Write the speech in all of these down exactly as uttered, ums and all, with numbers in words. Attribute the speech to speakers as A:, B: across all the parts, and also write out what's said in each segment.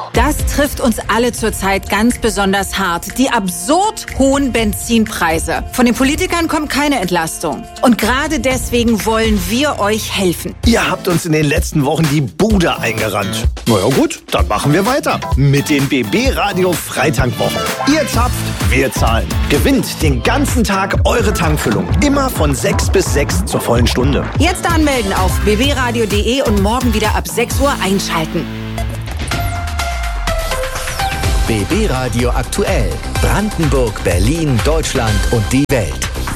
A: Das trifft uns alle zurzeit ganz besonders hart. Die absurd hohen Benzinpreise. Von den Politikern kommt keine Entlastung. Und gerade deswegen wollen wir euch helfen.
B: Ihr habt uns in den letzten Wochen die Bude eingerannt. Na ja gut, dann machen wir weiter. Mit den B B Radio Freitankwochen. Ihr zapft, wir zahlen. Gewinnt den ganzen Tag eure Tankfüllung. Immer von sechs bis sechs zur vollen Stunde.
A: Jetzt anmelden auf b b radio punkt d e und morgen wieder ab sechs Uhr einschalten.
C: B B Radio aktuell. Brandenburg, Berlin, Deutschland und die Welt.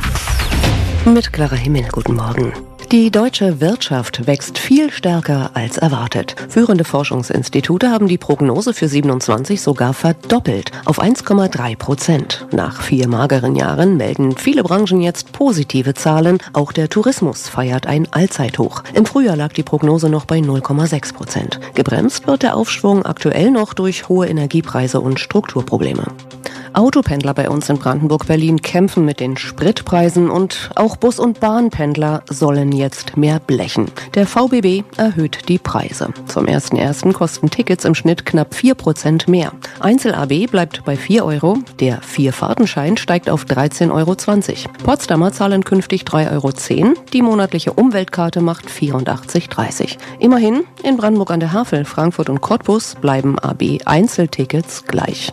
D: Mit Clara Himmel, guten Morgen. Die deutsche Wirtschaft wächst viel stärker als erwartet. Führende Forschungsinstitute haben die Prognose für siebenundzwanzig sogar verdoppelt auf eins Komma drei Prozent. Nach vier mageren Jahren melden viele Branchen jetzt positive Zahlen. Auch der Tourismus feiert ein Allzeithoch. Im Frühjahr lag die Prognose noch bei null Komma sechs Prozent. Gebremst wird der Aufschwung aktuell noch durch hohe Energiepreise und Strukturprobleme. Autopendler bei uns in Brandenburg-Berlin kämpfen mit den Spritpreisen und auch Bus- und Bahnpendler sollen jetzt mehr blechen. Der V B B erhöht die Preise. Zum ersten ersten kosten Tickets im Schnitt knapp vier Prozent mehr. Einzel-A B bleibt bei vier Euro, der Vier-Fahrtenschein steigt auf dreizehn Euro zwanzig. Potsdamer zahlen künftig drei Euro zehn, die monatliche Umweltkarte macht vierundachtzig dreißig. Immerhin, in Brandenburg an der Havel, Frankfurt und Cottbus bleiben A B-Einzeltickets gleich.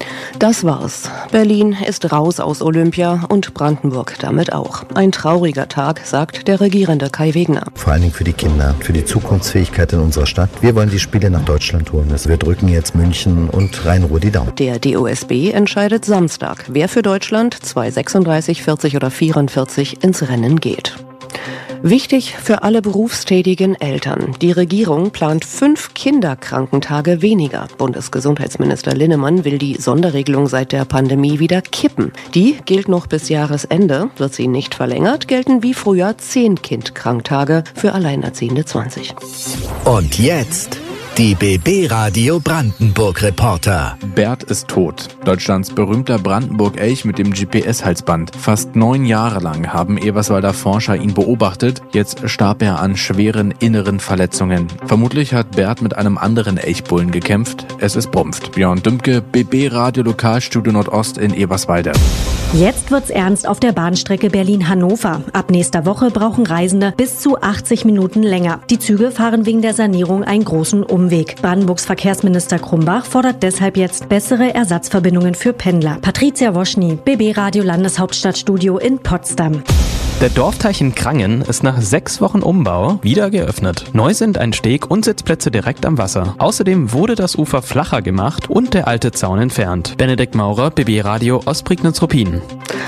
D: Das war's. Berlin ist raus aus Olympia und Brandenburg damit auch. Ein trauriger Tag, sagt der Regierende Kai Wegner.
E: Vor allen Dingen für die Kinder, für die Zukunftsfähigkeit in unserer Stadt. Wir wollen die Spiele nach Deutschland holen. Wir drücken jetzt München und Rhein-Ruhr die Daumen.
D: Der D O S B entscheidet Samstag, wer für Deutschland zwei sechsunddreißig, vierzig oder vierundvierzig ins Rennen geht. Wichtig für alle berufstätigen Eltern. Die Regierung plant fünf Kinderkrankentage weniger. Bundesgesundheitsminister Linnemann will die Sonderregelung seit der Pandemie wieder kippen. Die gilt noch bis Jahresende. Wird sie nicht verlängert, gelten wie früher zehn Kindkranktage, für Alleinerziehende zwanzig.
C: Und jetzt die B B Radio Brandenburg Reporter.
F: Bert ist tot. Deutschlands berühmter Brandenburg-Elch mit dem G P S-Halsband. Fast neun Jahre lang haben Eberswalder Forscher ihn beobachtet. Jetzt starb er an schweren inneren Verletzungen. Vermutlich hat Bert mit einem anderen Elchbullen gekämpft. Es ist Brumpft. Björn Dümke, B B Radio Lokalstudio Nordost in Eberswalde.
G: Jetzt wird's ernst auf der Bahnstrecke Berlin-Hannover. Ab nächster Woche brauchen Reisende bis zu achtzig Minuten länger. Die Züge fahren wegen der Sanierung einen großen Umweg. Brandenburgs Verkehrsminister Krumbach fordert deshalb jetzt bessere Ersatzverbindungen für Pendler. Patricia Woschny, B B Radio Landeshauptstadtstudio in Potsdam.
H: Der Dorfteich in Krangen ist nach sechs Wochen Umbau wieder geöffnet. Neu sind ein Steg und Sitzplätze direkt am Wasser. Außerdem wurde das Ufer flacher gemacht und der alte Zaun entfernt. Benedikt Maurer, B B Radio Ostprignitz-Ruppin.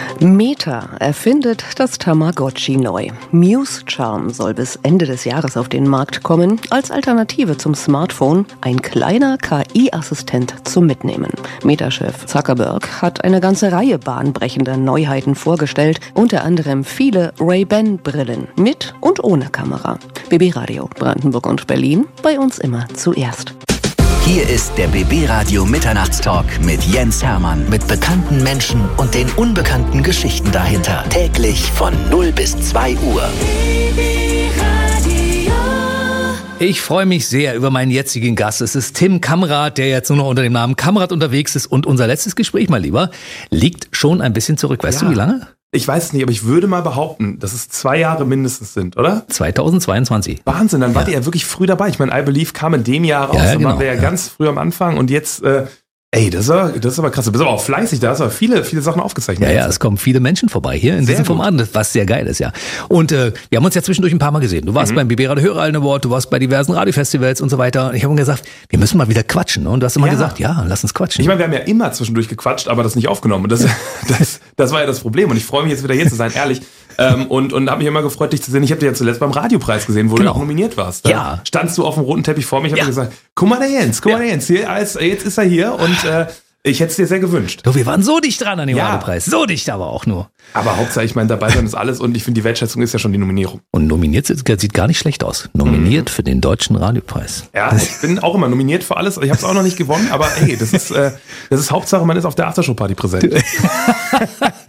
D: Meta erfindet das Tamagotchi neu. Muse Charm soll bis Ende des Jahres auf den Markt kommen. Als Alternative zum Smartphone ein kleiner K I-Assistent zum Mitnehmen. Meta-Chef Zuckerberg hat eine ganze Reihe bahnbrechender Neuheiten vorgestellt. Unter anderem viele Ray-Ban-Brillen mit und ohne Kamera. B B Radio Brandenburg und Berlin, bei uns immer zuerst.
C: Hier ist der B B Radio Mitternachtstalk mit Jens Hermann. Mit bekannten Menschen und den unbekannten Geschichten dahinter. Täglich von null bis zwei Uhr.
I: Ich freue mich sehr über meinen jetzigen Gast. Es ist Tim Kamrat, der jetzt nur noch unter dem Namen Kamrat unterwegs ist. Und unser letztes Gespräch, mein Lieber, liegt schon ein bisschen zurück. Weißt ja. du, wie lange?
J: Ich weiß es nicht, aber ich würde mal behaupten, dass es zwei Jahre mindestens sind, oder?
I: zweitausendzweiundzwanzig.
J: Wahnsinn, dann wart
I: ja.
J: ihr ja wirklich früh dabei. Ich meine, I Believe kam in dem Jahr raus,
I: ja, ja,
J: dann
I: genau,
J: waren wir ja,
I: ja
J: ganz früh am Anfang und jetzt, äh, ey, das ist, aber, das ist aber krass. Du bist aber auch fleißig, da hast du aber viele, viele Sachen aufgezeichnet.
I: Ja, ja, es kommen viele Menschen vorbei hier in
J: sehr
I: diesem Format, was sehr geil ist, ja. Und äh, wir haben uns ja zwischendurch ein paar Mal gesehen. Du warst mhm. beim B B Radio Hörerallen Award, du warst bei diversen Radiofestivals und so weiter. Und ich habe mir gesagt, wir müssen mal wieder quatschen. Und du hast immer ja. gesagt, ja, lass uns quatschen.
J: Ich meine, wir haben ja immer zwischendurch gequatscht, aber das nicht aufgenommen. Und das, das, das war ja das Problem. Und ich freue mich jetzt wieder hier zu sein, ehrlich. Ähm, und und habe mich immer gefreut, dich zu sehen. Ich habe dich ja zuletzt beim Radiopreis gesehen, wo genau. du auch nominiert warst. Da
I: ja.
J: standst du auf dem roten Teppich vor mir. Ich habe
I: ja.
J: dir gesagt, guck mal der Jens, guck mal der Jens. Hier, als, jetzt ist er hier und äh, ich hätte es dir sehr gewünscht.
I: Du, wir waren so dicht dran an dem
J: ja.
I: Radiopreis. So dicht aber auch nur.
J: Aber Hauptsache, ich meine, dabei sein ist alles und ich finde, die Wertschätzung ist ja schon die Nominierung.
I: Und nominiert sieht gar nicht schlecht aus. Nominiert mhm. für den Deutschen Radiopreis.
J: Ja, ich bin auch immer nominiert für alles. Ich habe es auch noch nicht gewonnen, aber ey, das ist, äh, das ist Hauptsache, man ist auf der Aftershow-Party präsent.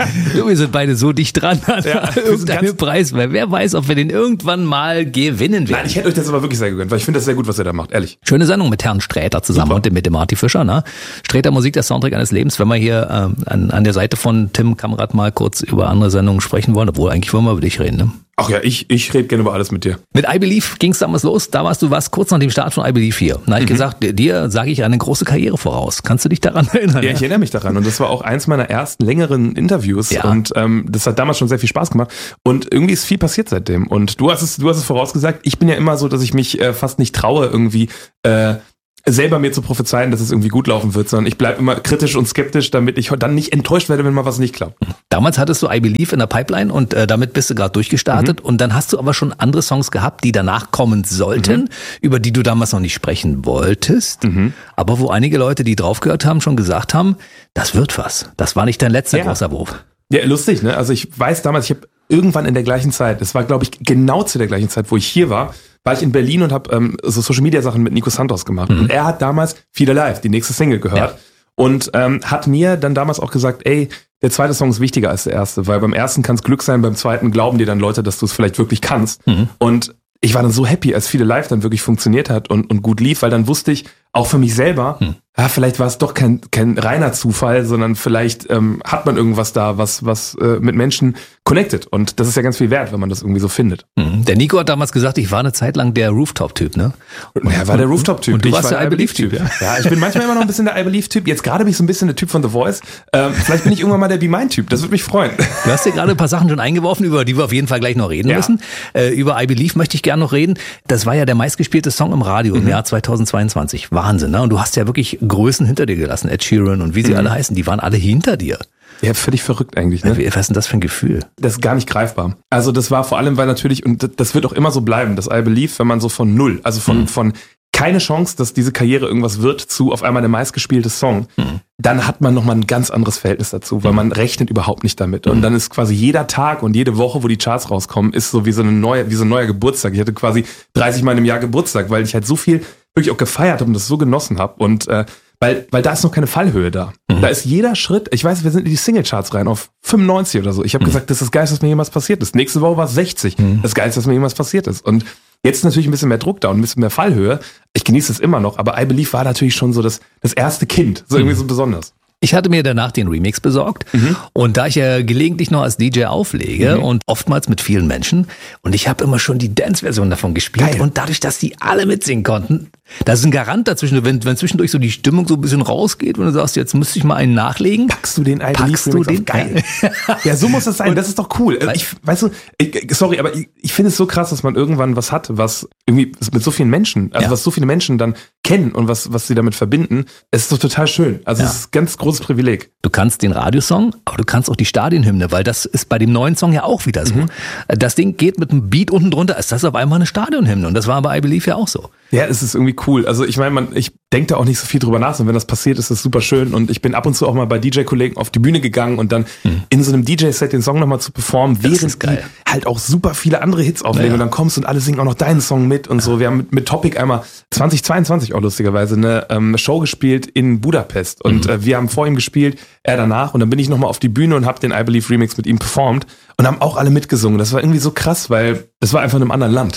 I: Du, wir sind beide so dicht dran an
J: Ja,
I: irgendeinem Preis, weil wer weiß, ob wir den irgendwann mal gewinnen werden.
J: Nein, ich hätte euch das aber wirklich sehr gegönnt, weil ich finde das sehr gut, was ihr da macht, ehrlich.
I: Schöne Sendung mit Herrn Sträter zusammen
J: Super.
I: und mit dem Marty Fischer. Ne? Sträter Musik, der Soundtrack eines Lebens. Wenn wir hier ähm, an, an der Seite von Tim Kamrat mal kurz über andere Sendungen sprechen wollen, obwohl eigentlich wollen wir über dich reden. Ne?
J: Ach ja, ich, ich rede gerne über alles mit dir.
I: Mit I Believe ging es damals los. Da warst du was kurz nach dem Start von I Believe hier. Da habe ich mhm. gesagt, dir sage ich eine große Karriere voraus. Kannst du dich daran erinnern?
J: Ja, ich erinnere mich daran. Und das war auch eins meiner ersten längeren Interviews.
I: Ja.
J: Und ähm, das hat damals schon sehr viel Spaß gemacht. Und irgendwie ist viel passiert seitdem. Und du hast es, du hast es vorausgesagt. Ich bin ja immer so, dass ich mich äh, fast nicht traue, irgendwie äh, selber mir zu prophezeien, dass es irgendwie gut laufen wird, sondern ich bleibe immer kritisch und skeptisch, damit ich dann nicht enttäuscht werde, wenn mal was nicht klappt.
I: Damals hattest du I Believe in der Pipeline und äh, damit bist du gerade durchgestartet mhm. und dann hast du aber schon andere Songs gehabt, die danach kommen sollten, mhm. über die du damals noch nicht sprechen wolltest, mhm. aber wo einige Leute, die drauf gehört haben, schon gesagt haben, das wird was. Das war nicht dein letzter
J: ja.
I: großer Wurf.
J: Ja, lustig, ne? Also ich weiß damals, ich habe irgendwann in der gleichen Zeit, es war glaube ich genau zu der gleichen Zeit, wo ich hier war, war ich in Berlin und habe ähm, so Social-Media-Sachen mit Nico Santos gemacht. Mhm. Und er hat damals Feel Alive, die nächste Single, gehört. Ja. Und ähm, hat mir dann damals auch gesagt, ey, der zweite Song ist wichtiger als der erste, weil beim ersten kann es Glück sein, beim zweiten glauben dir dann Leute, dass du es vielleicht wirklich kannst. Mhm. Und ich war dann so happy, als Feel Alive dann wirklich funktioniert hat und, und gut lief, weil dann wusste ich, auch für mich selber, hm. ja, vielleicht war es doch kein, kein reiner Zufall, sondern vielleicht ähm, hat man irgendwas da, was, was äh, mit Menschen connected. Und das ist ja ganz viel wert, wenn man das irgendwie so findet.
I: Hm. Der Nico hat damals gesagt, ich war eine Zeit lang der Rooftop-Typ, ne?
J: Und er war der Rooftop-Typ.
I: Und du
J: ich
I: warst
J: war
I: der I Believe-Typ, ja?
J: Ja, ich bin manchmal immer noch ein bisschen der I Believe-Typ. Jetzt gerade bin ich so ein bisschen der Typ von The Voice. Ähm, vielleicht bin ich irgendwann mal der Be Mine-Typ. Das würde mich freuen.
I: Du hast dir gerade ein paar Sachen schon eingeworfen, über die wir auf jeden Fall gleich noch reden ja. müssen. Äh, über I Believe möchte ich gerne noch reden. Das war ja der meistgespielte Song im Radio mhm. im Jahr zweitausendzweiundzwanzig. Wahnsinn, ne? Und du hast ja wirklich Größen hinter dir gelassen. Ed Sheeran und wie sie mhm. alle heißen, die waren alle hinter dir.
J: Ja, völlig verrückt eigentlich. Ne?
I: Was ist denn das für ein Gefühl?
J: Das ist gar nicht greifbar. Also das war vor allem, weil natürlich, und das wird auch immer so bleiben, das I Believe, wenn man so von null, also von, mhm. von keine Chance, dass diese Karriere irgendwas wird, zu auf einmal der meistgespielte Song, mhm. dann hat man nochmal ein ganz anderes Verhältnis dazu, weil mhm. man rechnet überhaupt nicht damit. Und dann ist quasi jeder Tag und jede Woche, wo die Charts rauskommen, ist so wie so, eine neue, wie so ein neuer Geburtstag. Ich hatte quasi dreißig Mal im Jahr Geburtstag, weil ich halt so viel wirklich auch gefeiert habe und das so genossen habe. Und äh, weil, weil da ist noch keine Fallhöhe da. Mhm. Da ist jeder Schritt, ich weiß, wir sind in die Singlecharts rein auf fünfundneunzig oder so. Ich habe mhm. gesagt, das ist das Geilste, was mir jemals passiert ist. Nächste Woche war es sechzig. Mhm. Das Geilste, was mir jemals passiert ist. Und jetzt ist natürlich ein bisschen mehr Druck da und ein bisschen mehr Fallhöhe. Ich genieße es immer noch, aber I Believe war natürlich schon so das, das erste Kind. So irgendwie mhm. so besonders.
I: Ich hatte mir danach den Remix besorgt mhm. und da ich ja gelegentlich noch als D J auflege mhm. und oftmals mit vielen Menschen und ich habe immer schon die Dance-Version davon gespielt. Geil. Und dadurch, dass die alle mitsingen konnten, da ist ein Garant dazwischen, wenn, wenn zwischendurch so die Stimmung so ein bisschen rausgeht, wenn du sagst, jetzt müsste ich mal einen nachlegen.
J: Packst du den I
I: Packst du den?
J: Geil. Ja, so muss das sein. Und das ist doch cool. Also ich, weißt du, ich, sorry, aber ich, ich finde es so krass, dass man irgendwann was hat, was irgendwie mit so vielen Menschen, also ja. was so viele Menschen dann kennen und was, was sie damit verbinden. Es ist doch total schön. Also ja. es ist ein ganz großes Privileg.
I: Du kannst den Radiosong, aber du kannst auch die Stadionhymne, weil das ist bei dem neuen Song ja auch wieder so. Mhm. Das Ding geht mit einem Beat unten drunter, ist das auf einmal eine Stadionhymne und das war bei I Believe ja auch so.
J: Ja, es ist irgendwie cool. Also ich meine, man, ich denke da auch nicht so viel drüber nach, und wenn das passiert, ist das super schön und ich bin ab und zu auch mal bei D J-Kollegen auf die Bühne gegangen und dann mhm. in so einem D J-Set den Song nochmal zu performen,
I: das
J: während die halt auch super viele andere Hits auflegen ja, ja. und dann kommst und alle singen auch noch deinen Song mit und so. Wir haben mit, mit Topic einmal zweitausendzweiundzwanzig auch lustigerweise eine ähm, Show gespielt in Budapest und mhm. äh, wir haben vor ihm gespielt, er danach und dann bin ich nochmal auf die Bühne und habe den I Believe Remix mit ihm performt und haben auch alle mitgesungen. Das war irgendwie so krass, weil es war einfach in einem anderen Land.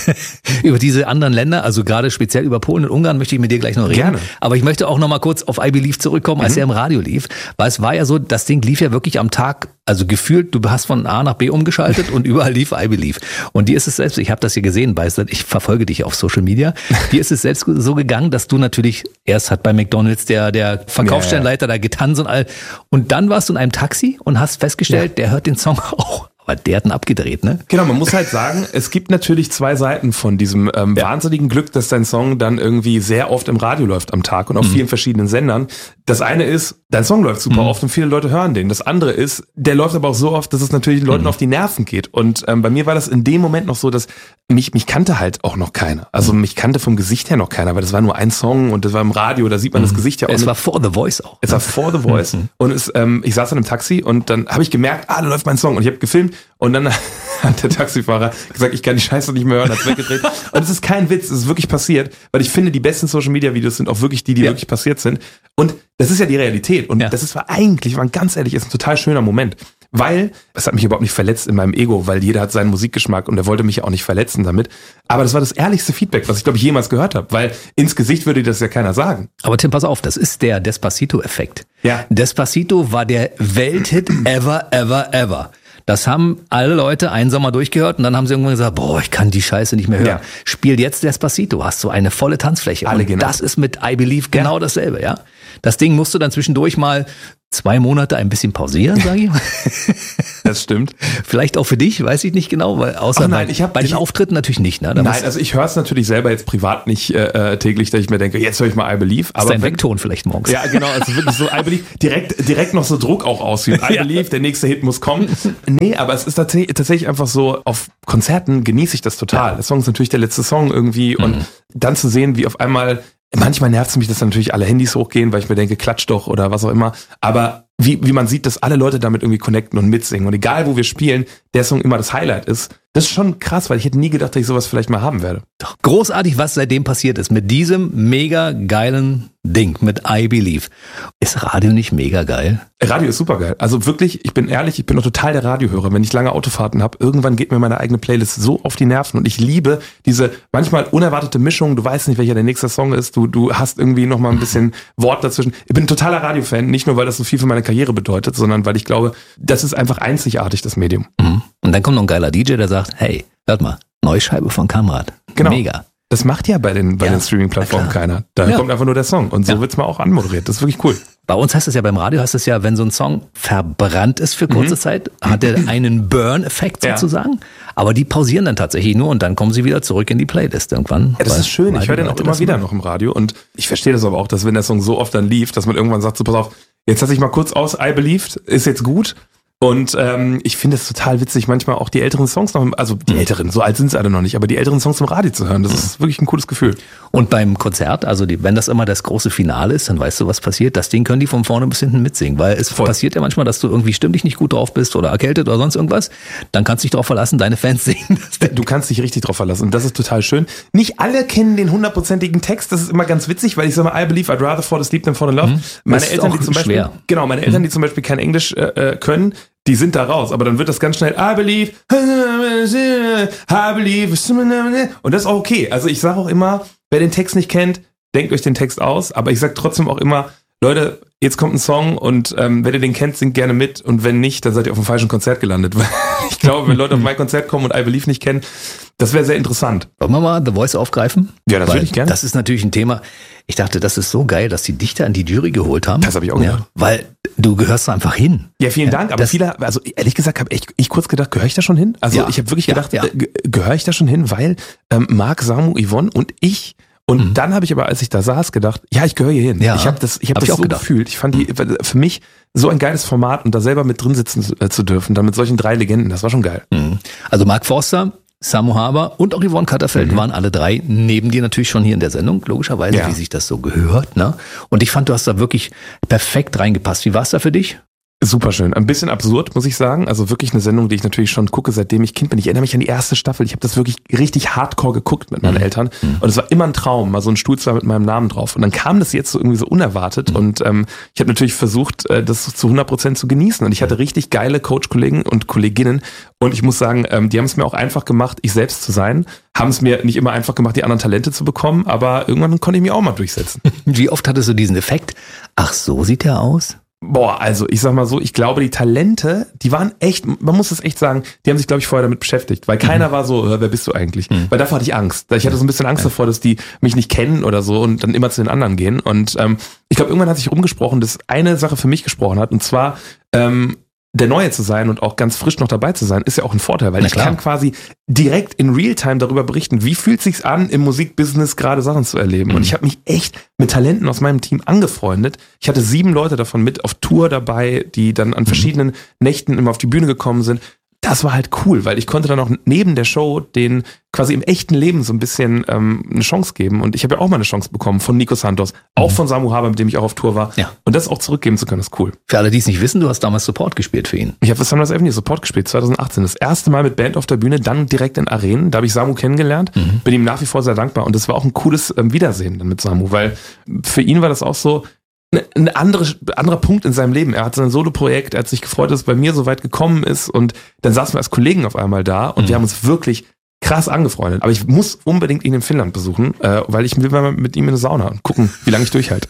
I: Über diese anderen Länder, also gerade speziell über Polen und Ungarn möchte ich mit dir gleich noch reden.
J: Gerne.
I: Aber ich möchte auch noch mal kurz auf I Believe zurückkommen, als mhm. er im Radio lief. Weil es war ja so, das Ding lief ja wirklich am Tag, also gefühlt, du hast von A nach B umgeschaltet und überall lief I Believe. Und dir ist es selbst, ich habe das hier gesehen, weißt du, ich verfolge dich auf Social Media, dir ist es selbst so gegangen, dass du natürlich, erst hat bei McDonald's der, der Verkaufsstellenleiter ja, ja. da getanzt und all, und dann warst du in einem Taxi und hast festgestellt, ja. der hört den Song auch. Aber der hat ihn abgedreht, ne?
J: Genau, man muss halt sagen, es gibt natürlich zwei Seiten von diesem ähm, ja. wahnsinnigen Glück, dass dein Song dann irgendwie sehr oft im Radio läuft am Tag und auf mhm. vielen verschiedenen Sendern. Das eine ist, dein Song läuft super mhm. oft und viele Leute hören den. Das andere ist, der läuft aber auch so oft, dass es natürlich den Leuten mhm. auf die Nerven geht. Und ähm, bei mir war das in dem Moment noch so, dass mich mich kannte halt auch noch keiner. Also mich kannte vom Gesicht her noch keiner, weil das war nur ein Song und das war im Radio, da sieht man mhm. das Gesicht ja auch.
I: Es
J: nicht.
I: war vor The Voice auch.
J: Es war vor The Voice. Mhm. Und es, ähm, ich saß in einem Taxi und dann habe ich gemerkt, ah, da läuft mein Song. Und ich habe gefilmt und dann hat der Taxifahrer gesagt, ich kann die Scheiße nicht mehr hören, hat's weggedreht. Und es ist kein Witz, es ist wirklich passiert, weil ich finde, die besten Social-Media-Videos sind auch wirklich die, die ja. wirklich passiert sind. Und das ist ja die Realität. Und ja. das ist war eigentlich, war ganz ehrlich, ist ein total schöner Moment. weil es hat mich überhaupt nicht verletzt in meinem Ego, weil jeder hat seinen Musikgeschmack und er wollte mich ja auch nicht verletzen damit. Aber das war das ehrlichste Feedback, was ich glaube ich jemals gehört habe, weil ins Gesicht würde das ja keiner sagen.
I: Aber Tim, pass auf, das ist der Despacito-Effekt.
J: Ja.
I: Despacito war der Welthit ever, ever, ever. Das haben alle Leute einen Sommer durchgehört und dann haben sie irgendwann gesagt, boah, ich kann die Scheiße nicht mehr hören. Ja. Spiel jetzt Despacito, hast du eine volle Tanzfläche.
J: Alle
I: und
J: genau.
I: Das ist mit I Believe genau ja. dasselbe, ja. Das Ding musst du dann zwischendurch mal zwei Monate ein bisschen pausieren, sage ich mal.
J: Das stimmt.
I: Vielleicht auch für dich, weiß ich nicht genau, weil außer
J: Ach nein,
I: bei,
J: ich hab,
I: bei den
J: ich,
I: Auftritten natürlich nicht. Ne? Da
J: nein, also ich höre es natürlich selber jetzt privat nicht äh, täglich, dass ich mir denke, jetzt höre ich mal I Believe.
I: Aber ist dein Weckton vielleicht morgens.
J: Ja, genau, also wirklich so I Believe, direkt, direkt noch so Druck auch ausübt. I Believe, ja. Der nächste Hit muss kommen. Nee, aber es ist tatsächlich, tatsächlich einfach so, auf Konzerten genieße ich das total. Ja. Der Song ist natürlich der letzte Song irgendwie mhm. und dann zu sehen, wie auf einmal, manchmal nervt es mich, dass dann natürlich alle Handys hochgehen, weil ich mir denke, klatsch doch oder was auch immer, aber wie, wie man sieht, dass alle Leute damit irgendwie connecten und mitsingen und egal wo wir spielen, der Song immer das Highlight ist. Das ist schon krass, weil ich hätte nie gedacht, dass ich sowas vielleicht mal haben werde.
I: Doch großartig, was seitdem passiert ist mit diesem mega geilen Ding, mit I Believe. Ist Radio nicht mega geil?
J: Radio ist super geil. Also wirklich, ich bin ehrlich, ich bin doch total der Radiohörer. Wenn ich lange Autofahrten habe, irgendwann geht mir meine eigene Playlist so auf die Nerven und ich liebe diese manchmal unerwartete Mischung. Du weißt nicht, welcher der nächste Song ist. Du, du hast irgendwie noch mal ein bisschen Wort dazwischen. Ich bin ein totaler Radiofan, nicht nur, weil das so viel für meine Karriere bedeutet, sondern weil ich glaube, das ist einfach einzigartig, das Medium.
I: Mhm. Und dann kommt noch ein geiler D J, der sagt, hey, hört mal, neue Scheibe von Kamrat.
J: Genau.
I: Mega.
J: Das macht ja bei den, bei
I: ja,
J: den Streaming-Plattformen keiner. Da ja. kommt einfach nur der Song. Und so ja. wird's mal auch anmoderiert. Das ist wirklich cool.
I: Bei uns heißt es ja, beim Radio heißt es ja, wenn so ein Song verbrannt ist für kurze mhm. Zeit, hat er einen Burn-Effekt sozusagen. Ja. Aber die pausieren dann tatsächlich nur und dann kommen sie wieder zurück in die Playlist irgendwann.
J: Ja, das ist schön. Ich höre den auch immer wieder noch im Radio. Und ich verstehe das aber auch, dass wenn der Song so oft dann lief, dass man irgendwann sagt, so pass auf, jetzt lass ich mal kurz aus, I Believed, ist jetzt gut. Und ähm, ich finde es total witzig, manchmal auch die älteren Songs noch, im, also die mhm. älteren, so alt sind sie alle noch nicht, aber die älteren Songs im Radio zu hören, das ist wirklich ein cooles Gefühl.
I: Und beim Konzert, also die, wenn das immer das große Finale ist, dann weißt du, was passiert. Das Ding können die von vorne bis hinten mitsingen, weil es Voll. passiert ja manchmal, dass du irgendwie stimmlich nicht gut drauf bist oder erkältet oder sonst irgendwas. Dann kannst du dich darauf verlassen, deine Fans singen.
J: Du kannst dich richtig drauf verlassen und das ist total schön. Nicht alle kennen den hundertprozentigen Text, das ist immer ganz witzig, weil ich sage mal, I believe I'd rather fall asleep than fall in love. Mhm. Meine
I: das
J: Eltern, die zum Beispiel,
I: schwer.
J: genau, meine Eltern, die zum Beispiel kein Englisch äh, können, die sind da raus, aber dann wird das ganz schnell I believe, I believe, und das ist auch okay. Also ich sage auch immer, wer den Text nicht kennt, denkt euch den Text aus, aber ich sage trotzdem auch immer, Leute, jetzt kommt ein Song und ähm, wenn ihr den kennt, singt gerne mit und wenn nicht, dann seid ihr auf dem falschen Konzert gelandet. Weil ich glaube, wenn Leute auf mein Konzert kommen und I Believe nicht kennen, das wäre sehr interessant.
I: Wollen wir mal The Voice aufgreifen?
J: Ja, natürlich gerne.
I: Das ist natürlich ein Thema, ich dachte, das ist so geil, dass die Dichter an die Jury geholt haben.
J: Das habe ich auch gedacht.
I: Ja, weil du gehörst da einfach hin.
J: Ja, vielen Dank, aber
I: das,
J: viele, also ehrlich gesagt, habe ich, ich kurz gedacht, gehöre ich da schon hin? Also
I: ja,
J: ich habe wirklich
I: ja,
J: gedacht,
I: ja.
J: äh, gehöre ich da schon hin, weil ähm, Marc, Samu, Yvonne und ich. Und mhm. dann habe ich aber, als ich da saß, gedacht, ja, ich gehöre hier hin.
I: Ja,
J: ich habe das, ich hab
I: hab
J: das
I: ich
J: so
I: gedacht.
J: gefühlt. Ich fand die für mich so ein geiles Format und da selber mit drin sitzen zu, äh, zu dürfen, dann mit solchen drei Legenden, das war schon geil.
I: Mhm. Also Mark Forster, Samu Haber und auch Yvonne Katterfeld mhm. waren alle drei neben dir natürlich schon hier in der Sendung, logischerweise,
J: ja.
I: wie sich das so gehört. Ne? Und ich fand, du hast da wirklich perfekt reingepasst. Wie war es da für dich?
J: Super schön. Ein bisschen absurd, muss ich sagen. Also wirklich eine Sendung, die ich natürlich schon gucke, seitdem ich Kind bin. Ich erinnere mich an die erste Staffel. Ich habe das wirklich richtig hardcore geguckt mit meinen mhm. Eltern. Und es war immer ein Traum, mal so ein Stuhl zwar mit meinem Namen drauf. Und dann kam das jetzt so irgendwie so unerwartet. Mhm. Und ähm, ich habe natürlich versucht, das zu hundert Prozent zu genießen. Und ich hatte richtig geile Coach-Kollegen und Kolleginnen. Und ich muss sagen, ähm, die haben es mir auch einfach gemacht, ich selbst zu sein. Haben es mir nicht immer einfach gemacht, die anderen Talente zu bekommen. Aber irgendwann konnte ich mich auch mal durchsetzen.
I: Wie oft hattest du diesen Effekt? Ach, so sieht der aus?
J: Boah, also ich sag mal so, ich glaube, die Talente, die waren echt, man muss es echt sagen, die haben sich, glaube ich, vorher damit beschäftigt, weil keiner mhm. war so, wer bist du eigentlich? Mhm. Weil davor hatte ich Angst. Ich hatte so ein bisschen Angst ja. davor, dass die mich nicht kennen oder so und dann immer zu den anderen gehen. Und ähm, ich glaube, irgendwann hat sich rumgesprochen, dass eine Sache für mich gesprochen hat, und zwar ähm, der Neue zu sein und auch ganz frisch noch dabei zu sein, ist ja auch ein Vorteil, weil
I: Na
J: ich
I: klar.
J: kann quasi direkt in Realtime darüber berichten, wie fühlt sich's an, im Musikbusiness gerade Sachen zu erleben. Mhm. Und ich habe mich echt mit Talenten aus meinem Team angefreundet. Ich hatte sieben Leute davon mit auf Tour dabei, die dann an verschiedenen mhm. Nächten immer auf die Bühne gekommen sind. Das war halt cool, weil ich konnte dann auch neben der Show den quasi im echten Leben so ein bisschen ähm, eine Chance geben. Und ich habe ja auch mal eine Chance bekommen von Nico Santos, auch von Samu Haber, mit dem ich auch auf Tour war.
I: Ja.
J: Und das auch zurückgeben zu können, ist cool.
I: Für alle, die es nicht wissen, du hast damals Support gespielt für ihn.
J: Ich habe für Sunrise Avenue Support gespielt, zwanzig achtzehn. Das erste Mal mit Band auf der Bühne, dann direkt in Arenen. Da habe ich Samu kennengelernt, mhm. bin ihm nach wie vor sehr dankbar. Und das war auch ein cooles ähm, Wiedersehen dann mit Samu, weil für ihn war das auch so, ein andere, anderer Punkt in seinem Leben. Er hat sein Solo-Projekt, er hat sich gefreut, dass es bei mir so weit gekommen ist und dann saßen wir als Kollegen auf einmal da und mhm. wir haben uns wirklich krass angefreundet. Aber ich muss unbedingt ihn in Finnland besuchen, äh, weil ich will mal mit ihm in eine Sauna und gucken, wie lange ich durchhalte.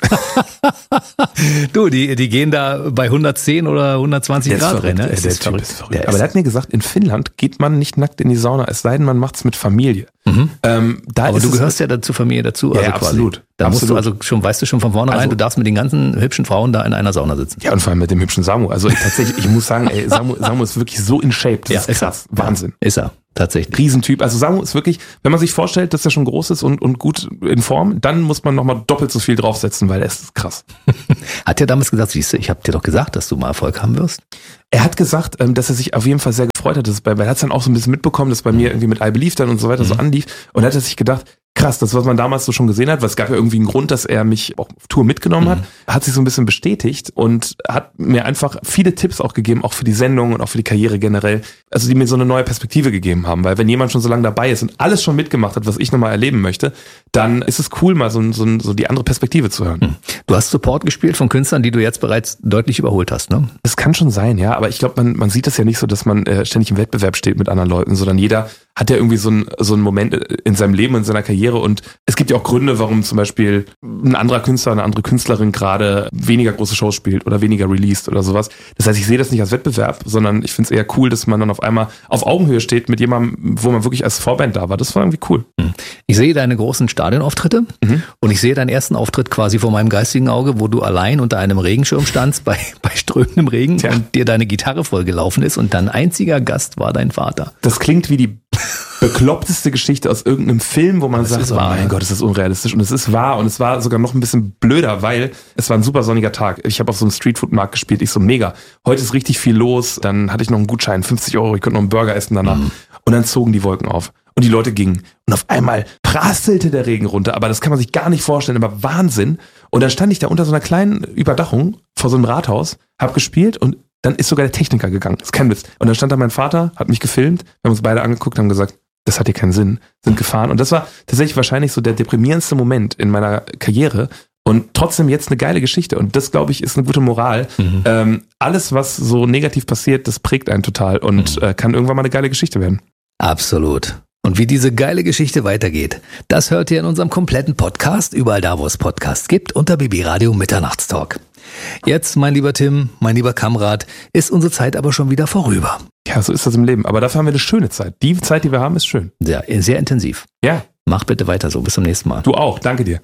I: Du, die, die gehen da bei hundertzehn oder hundertzwanzig
J: der
I: Grad rein. Ne?
J: Der, der, der Typ verrückt. ist verrückt. Der Aber der hat mir gesagt, in Finnland geht man nicht nackt in die Sauna, es sei denn, man macht's mit Familie.
I: Mhm.
J: Ähm, da
I: Aber
J: ist
I: du
J: es,
I: gehörst ja da zur Familie dazu.
J: Ja,
I: also
J: ja absolut.
I: Da musst
J: absolut.
I: du also schon, weißt du schon von vornherein,
J: also,
I: du darfst mit den ganzen hübschen Frauen da in einer Sauna sitzen.
J: Ja, und vor allem mit dem hübschen Samu. Also tatsächlich, ich muss sagen, ey, Samu, Samu ist wirklich so in Shape. Das
I: ja,
J: ist krass. Er. Wahnsinn.
I: Ist er. Tatsächlich.
J: Riesentyp. Also Samu ist wirklich, wenn man sich vorstellt, dass er schon groß ist und, und gut in Form, dann muss man nochmal doppelt so viel draufsetzen, weil er ist krass.
I: Hat er damals gesagt, siehst du, ich habe dir doch gesagt, dass du mal Erfolg haben wirst?
J: Er hat gesagt, dass er sich auf jeden Fall sehr gefreut hat, dass es bei, weil er hat es dann auch so ein bisschen mitbekommen, dass bei mir irgendwie mit I Believe dann und so weiter mhm. so anlief und hat er sich gedacht, krass, das, was man damals so schon gesehen hat, weil es gab ja irgendwie einen Grund, dass er mich auch auf Tour mitgenommen mhm. hat, hat sich so ein bisschen bestätigt und hat mir einfach viele Tipps auch gegeben, auch für die Sendung und auch für die Karriere generell, also die mir so eine neue Perspektive gegeben haben, weil wenn jemand schon so lange dabei ist und alles schon mitgemacht hat, was ich nochmal erleben möchte, dann ist es cool, mal so, so, so die andere Perspektive zu hören.
I: Mhm. Du hast Support gespielt von Künstlern, die du jetzt bereits deutlich überholt hast, ne?
J: Das kann schon sein, ja, aber ich glaube, man, man sieht das ja nicht so, dass man äh, ständig im Wettbewerb steht mit anderen Leuten, sondern jeder hat ja irgendwie so einen so einen Moment in seinem Leben, in seiner Karriere und es gibt ja auch Gründe, warum zum Beispiel ein anderer Künstler, eine andere Künstlerin gerade weniger große Shows spielt oder weniger released oder sowas. Das heißt, ich sehe das nicht als Wettbewerb, sondern ich finde es eher cool, dass man dann auf einmal auf Augenhöhe steht mit jemandem, wo man wirklich als Vorband da war. Das war irgendwie cool.
I: Ich sehe deine großen Stadionauftritte mhm. und ich sehe deinen ersten Auftritt quasi vor meinem geistigen Auge, wo du allein unter einem Regenschirm standst bei, bei strömendem Regen Tja. und dir deine Gitarre vollgelaufen ist und dein einziger Gast war dein Vater.
J: Das klingt wie die bekloppteste Geschichte aus irgendeinem Film, wo man das sagt, oh mein ja. Gott, ist das unrealistisch. Und es ist wahr und es war sogar noch ein bisschen blöder, weil es war ein super sonniger Tag. Ich habe auf so einem Streetfood-Markt gespielt, ich so mega. Heute ist richtig viel los, dann hatte ich noch einen Gutschein, fünfzig Euro, ich konnte noch einen Burger essen danach. Mhm. Und dann zogen die Wolken auf und die Leute gingen. Und auf einmal prasselte der Regen runter, aber das kann man sich gar nicht vorstellen, aber Wahnsinn. Und dann stand ich da unter so einer kleinen Überdachung vor so einem Rathaus, hab gespielt und dann ist sogar der Techniker gegangen. Das ist kein Witz. Und dann stand da mein Vater, hat mich gefilmt, wir haben uns beide angeguckt, haben gesagt, das hat hier keinen Sinn, sind gefahren. Und das war tatsächlich wahrscheinlich so der deprimierendste Moment in meiner Karriere. Und trotzdem jetzt eine geile Geschichte. Und das, glaube ich, ist eine gute Moral. Mhm. Ähm, alles, was so negativ passiert, das prägt einen total und mhm. äh, kann irgendwann mal eine geile Geschichte werden.
I: Absolut. Und wie diese geile Geschichte weitergeht, das hört ihr in unserem kompletten Podcast, überall da, wo es Podcasts gibt, unter B B Radio Mitternachtstalk. Jetzt, mein lieber Tim, mein lieber Kamerad, ist unsere Zeit aber schon wieder vorüber.
J: Ja, so ist das im Leben. Aber dafür haben wir eine schöne Zeit. Die Zeit, die wir haben, ist schön.
I: Sehr, sehr intensiv.
J: Ja.
I: Mach bitte weiter so. Bis zum nächsten Mal.
J: Du auch. Danke dir.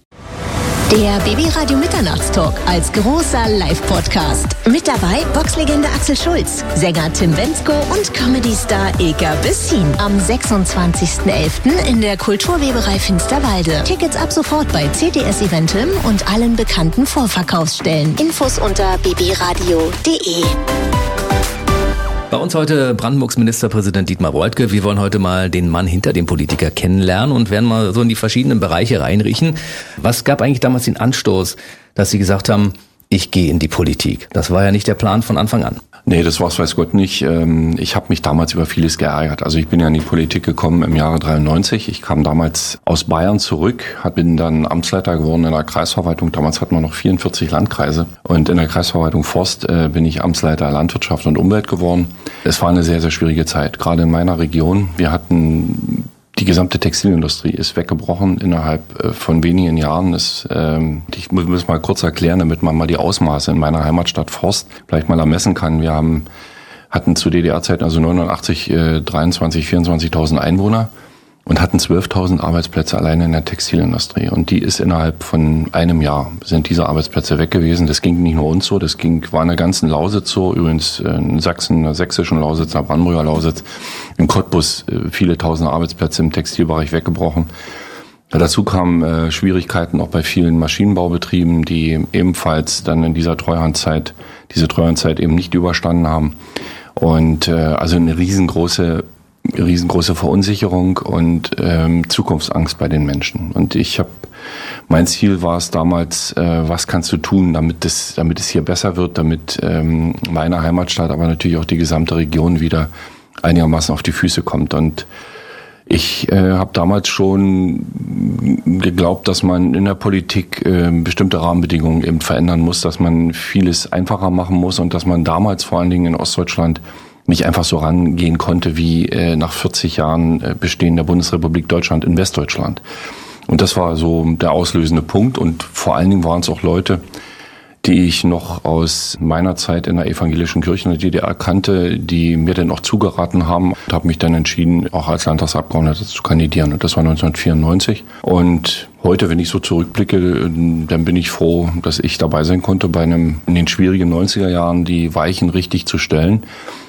K: Der B B Radio Mitternachtstalk als großer Live-Podcast. Mit dabei Boxlegende Axel Schulz, Sänger Tim Bendzko und Comedy-Star Ilka Bessin. Am sechsundzwanzigsten elften in der Kulturweberei Finsterwalde. Tickets ab sofort bei C T S Eventim und allen bekannten Vorverkaufsstellen. Infos unter b b radio punkt d e.
I: Bei uns heute Brandenburgs Ministerpräsident Dietmar Woidke. Wir wollen heute mal den Mann hinter dem Politiker kennenlernen und werden mal so in die verschiedenen Bereiche reinriechen. Was gab eigentlich damals den Anstoß, dass Sie gesagt haben, ich gehe in die Politik? Das war ja nicht der Plan von Anfang an.
L: Nee, das war's weiß Gott nicht. Ich habe mich damals über vieles geärgert. Also ich bin ja in die Politik gekommen im Jahre dreiundneunzig. Ich kam damals aus Bayern zurück, bin dann Amtsleiter geworden in der Kreisverwaltung. Damals hatten wir noch vierundvierzig Landkreise. Und in der Kreisverwaltung Forst bin ich Amtsleiter Landwirtschaft und Umwelt geworden. Es war eine sehr, sehr schwierige Zeit, gerade in meiner Region. Wir hatten... Die gesamte Textilindustrie ist weggebrochen innerhalb von wenigen Jahren. Ist, ähm, ich muss es mal kurz erklären, damit man mal die Ausmaße in meiner Heimatstadt Forst vielleicht mal ermessen kann. Wir haben, hatten zu D D R-Zeiten also neunundachtzig, äh, dreiundzwanzig, vierundzwanzigtausend Einwohner und hatten zwölftausend Arbeitsplätze alleine in der Textilindustrie. Und die ist innerhalb von einem Jahr, sind diese Arbeitsplätze weg gewesen. Das ging nicht nur uns so, das ging, war in der ganzen Lausitz so, übrigens in Sachsen, in der sächsischen Lausitz, in der Brandenburger Lausitz, in Cottbus viele tausend Arbeitsplätze im Textilbereich weggebrochen. Dazu kamen äh, Schwierigkeiten auch bei vielen Maschinenbaubetrieben, die ebenfalls dann in dieser Treuhandzeit, diese Treuhandzeit eben nicht überstanden haben. Und äh, also eine riesengroße riesengroße Verunsicherung und ähm, Zukunftsangst bei den Menschen. Und ich habe, mein Ziel war es damals, äh, was kannst du tun, damit es, damit es hier besser wird, damit ähm, meine Heimatstadt, aber natürlich auch die gesamte Region wieder einigermaßen auf die Füße kommt. Und Ich äh, habe damals schon geglaubt, dass man in der Politik äh, bestimmte Rahmenbedingungen eben verändern muss, dass man vieles einfacher machen muss und dass man damals vor allen Dingen in Ostdeutschland nicht einfach so rangehen konnte wie äh, nach vierzig Jahren äh, Bestehen der Bundesrepublik Deutschland in Westdeutschland. Und das war so der auslösende Punkt und vor allen Dingen waren es auch Leute, die ich noch aus meiner Zeit in der evangelischen Kirche in der D D R kannte, die mir dann auch zugeraten haben und habe mich dann entschieden, auch als Landtagsabgeordneter zu kandidieren. Und das war neunzehnhundertvierundneunzig. Und heute, wenn ich so zurückblicke, dann bin ich froh, dass ich dabei sein konnte, bei einem in den schwierigen neunziger Jahren die Weichen richtig zu stellen.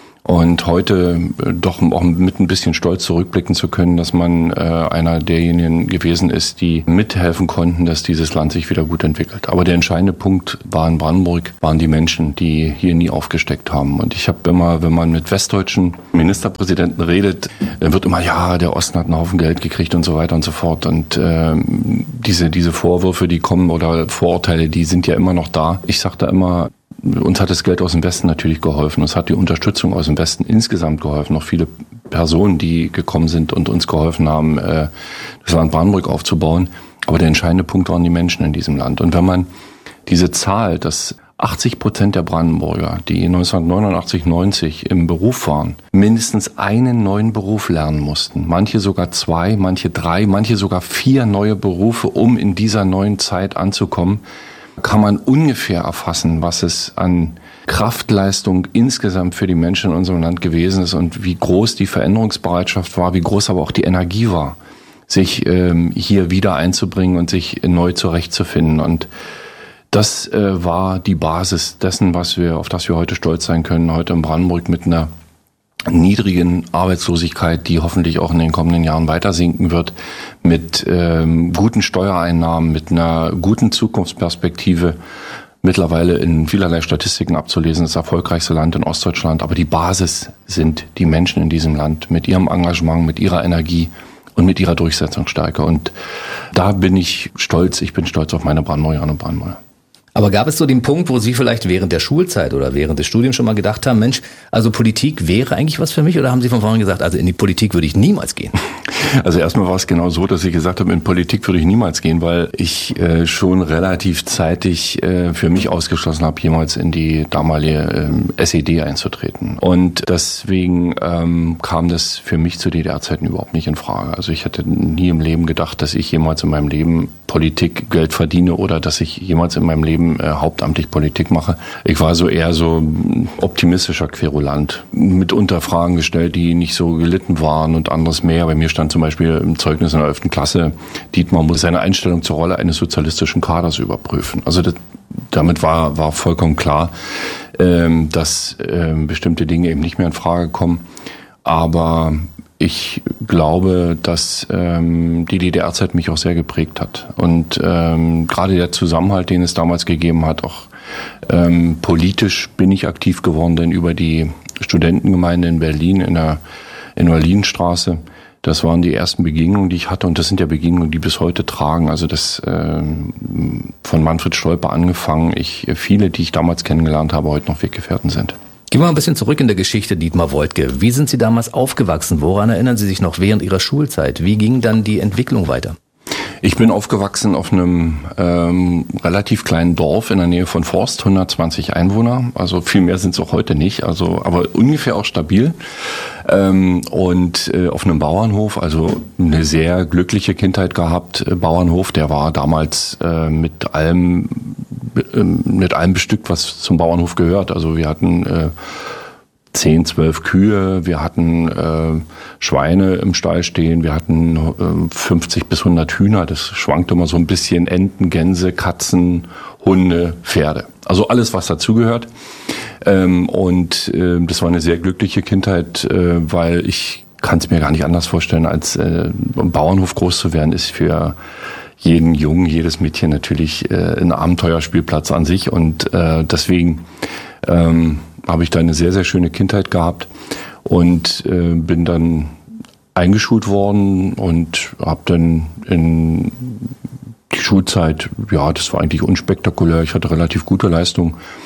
L: Und heute doch auch mit ein bisschen Stolz zurückblicken zu können, dass man äh, einer derjenigen gewesen ist, die mithelfen konnten, dass dieses Land sich wieder gut entwickelt. Aber der entscheidende Punkt war in Brandenburg, waren die Menschen, die hier nie aufgesteckt haben. Und ich habe immer, wenn man mit westdeutschen Ministerpräsidenten redet, dann wird immer, ja, der Osten hat einen Haufen Geld gekriegt und so weiter und so fort. Und äh, diese, diese Vorwürfe, die kommen oder Vorurteile, die sind ja immer noch da. Ich sage da immer, uns hat das Geld aus dem Westen natürlich geholfen. Uns hat die Unterstützung aus dem Westen insgesamt geholfen. Noch viele Personen, die gekommen sind und uns geholfen haben, das Land Brandenburg aufzubauen. Aber der entscheidende Punkt waren die Menschen in diesem Land. Und wenn man diese Zahl, dass achtzig Prozent der Brandenburger, die neunzehnhundertneunundachtzig, neunzig im Beruf waren, mindestens einen neuen Beruf lernen mussten. Manche sogar zwei, manche drei, manche sogar vier neue Berufe, um in dieser neuen Zeit anzukommen, kann man ungefähr erfassen, was es an Kraftleistung insgesamt für die Menschen in unserem Land gewesen ist und wie groß die Veränderungsbereitschaft war, wie groß aber auch die Energie war, sich ähm, hier wieder einzubringen und sich neu zurechtzufinden. Und das äh, war die Basis dessen, was wir, auf das wir heute stolz sein können, heute in Brandenburg mit einer niedrigen Arbeitslosigkeit, die hoffentlich auch in den kommenden Jahren weiter sinken wird, mit ähm, guten Steuereinnahmen, mit einer guten Zukunftsperspektive, mittlerweile in vielerlei Statistiken abzulesen, das erfolgreichste Land in Ostdeutschland. Aber die Basis sind die Menschen in diesem Land mit ihrem Engagement, mit ihrer Energie und mit ihrer Durchsetzungsstärke. Und da bin ich stolz, ich bin stolz auf meine Brandenburgerinnen und Brandenburger.
I: Aber gab es so den Punkt, wo Sie vielleicht während der Schulzeit oder während des Studiums schon mal gedacht haben, Mensch, also Politik wäre eigentlich was für mich? Oder haben Sie von vornherein gesagt, also in die Politik würde ich niemals gehen?
L: Also erstmal war es genau so, dass ich gesagt habe, in Politik würde ich niemals gehen, weil ich äh, schon relativ zeitig äh, für mich ausgeschlossen habe, jemals in die damalige äh, S E D einzutreten. Und deswegen ähm, kam das für mich zu D D R-Zeiten überhaupt nicht in Frage. Also ich hätte nie im Leben gedacht, dass ich jemals in meinem Leben Politik Geld verdiene oder dass ich jemals in meinem Leben äh, hauptamtlich Politik mache. Ich war so eher so optimistischer Querulant, mitunter Fragen gestellt, die nicht so gelitten waren und anderes mehr. Bei mir stand zum Beispiel im Zeugnis in der elften Klasse, Dietmar muss seine Einstellung zur Rolle eines sozialistischen Kaders überprüfen. Also das, damit war, war vollkommen klar, ähm, dass ähm, bestimmte Dinge eben nicht mehr in Frage kommen. Aber ich glaube, dass ähm, die D D R-Zeit mich auch sehr geprägt hat. Und ähm, gerade der Zusammenhalt, den es damals gegeben hat, auch ähm, politisch bin ich aktiv geworden, denn über die Studentengemeinde in Berlin, in der in der Linienstraße, das waren die ersten Begegnungen, die ich hatte. Und das sind ja Begegnungen, die bis heute tragen. Also das ähm, von Manfred Stolpe angefangen, ich viele, die ich damals kennengelernt habe, heute noch Weggefährten sind.
I: Gehen wir mal ein bisschen zurück in der Geschichte, Dietmar Woidke. Wie sind Sie damals aufgewachsen? Woran erinnern Sie sich noch während Ihrer Schulzeit? Wie ging dann die Entwicklung weiter?
L: Ich bin aufgewachsen auf einem ähm, relativ kleinen Dorf in der Nähe von Forst, hundertzwanzig Einwohner. Also viel mehr sind es auch heute nicht, also aber ungefähr auch stabil. Ähm, und äh, auf einem Bauernhof, also eine sehr glückliche Kindheit gehabt. Äh, Bauernhof, der war damals äh, mit allem mit allem bestückt, was zum Bauernhof gehört. Also wir hatten äh, zehn, zwölf Kühe, wir hatten äh, Schweine im Stall stehen, wir hatten äh, fünfzig bis hundert Hühner, das schwankt immer so ein bisschen, Enten, Gänse, Katzen, Hunde, Pferde. Also alles, was dazugehört. Ähm, und äh, das war eine sehr glückliche Kindheit, äh, weil ich kann es mir gar nicht anders vorstellen, als äh, im Bauernhof groß zu werden, ist für jeden Jungen, jedes Mädchen natürlich äh, ein Abenteuerspielplatz an sich. Und äh, deswegen ähm, habe ich da eine sehr, sehr schöne Kindheit gehabt und äh, bin dann eingeschult worden und habe dann in die Schulzeit, ja, das war eigentlich unspektakulär. Ich hatte relativ gute Leistung.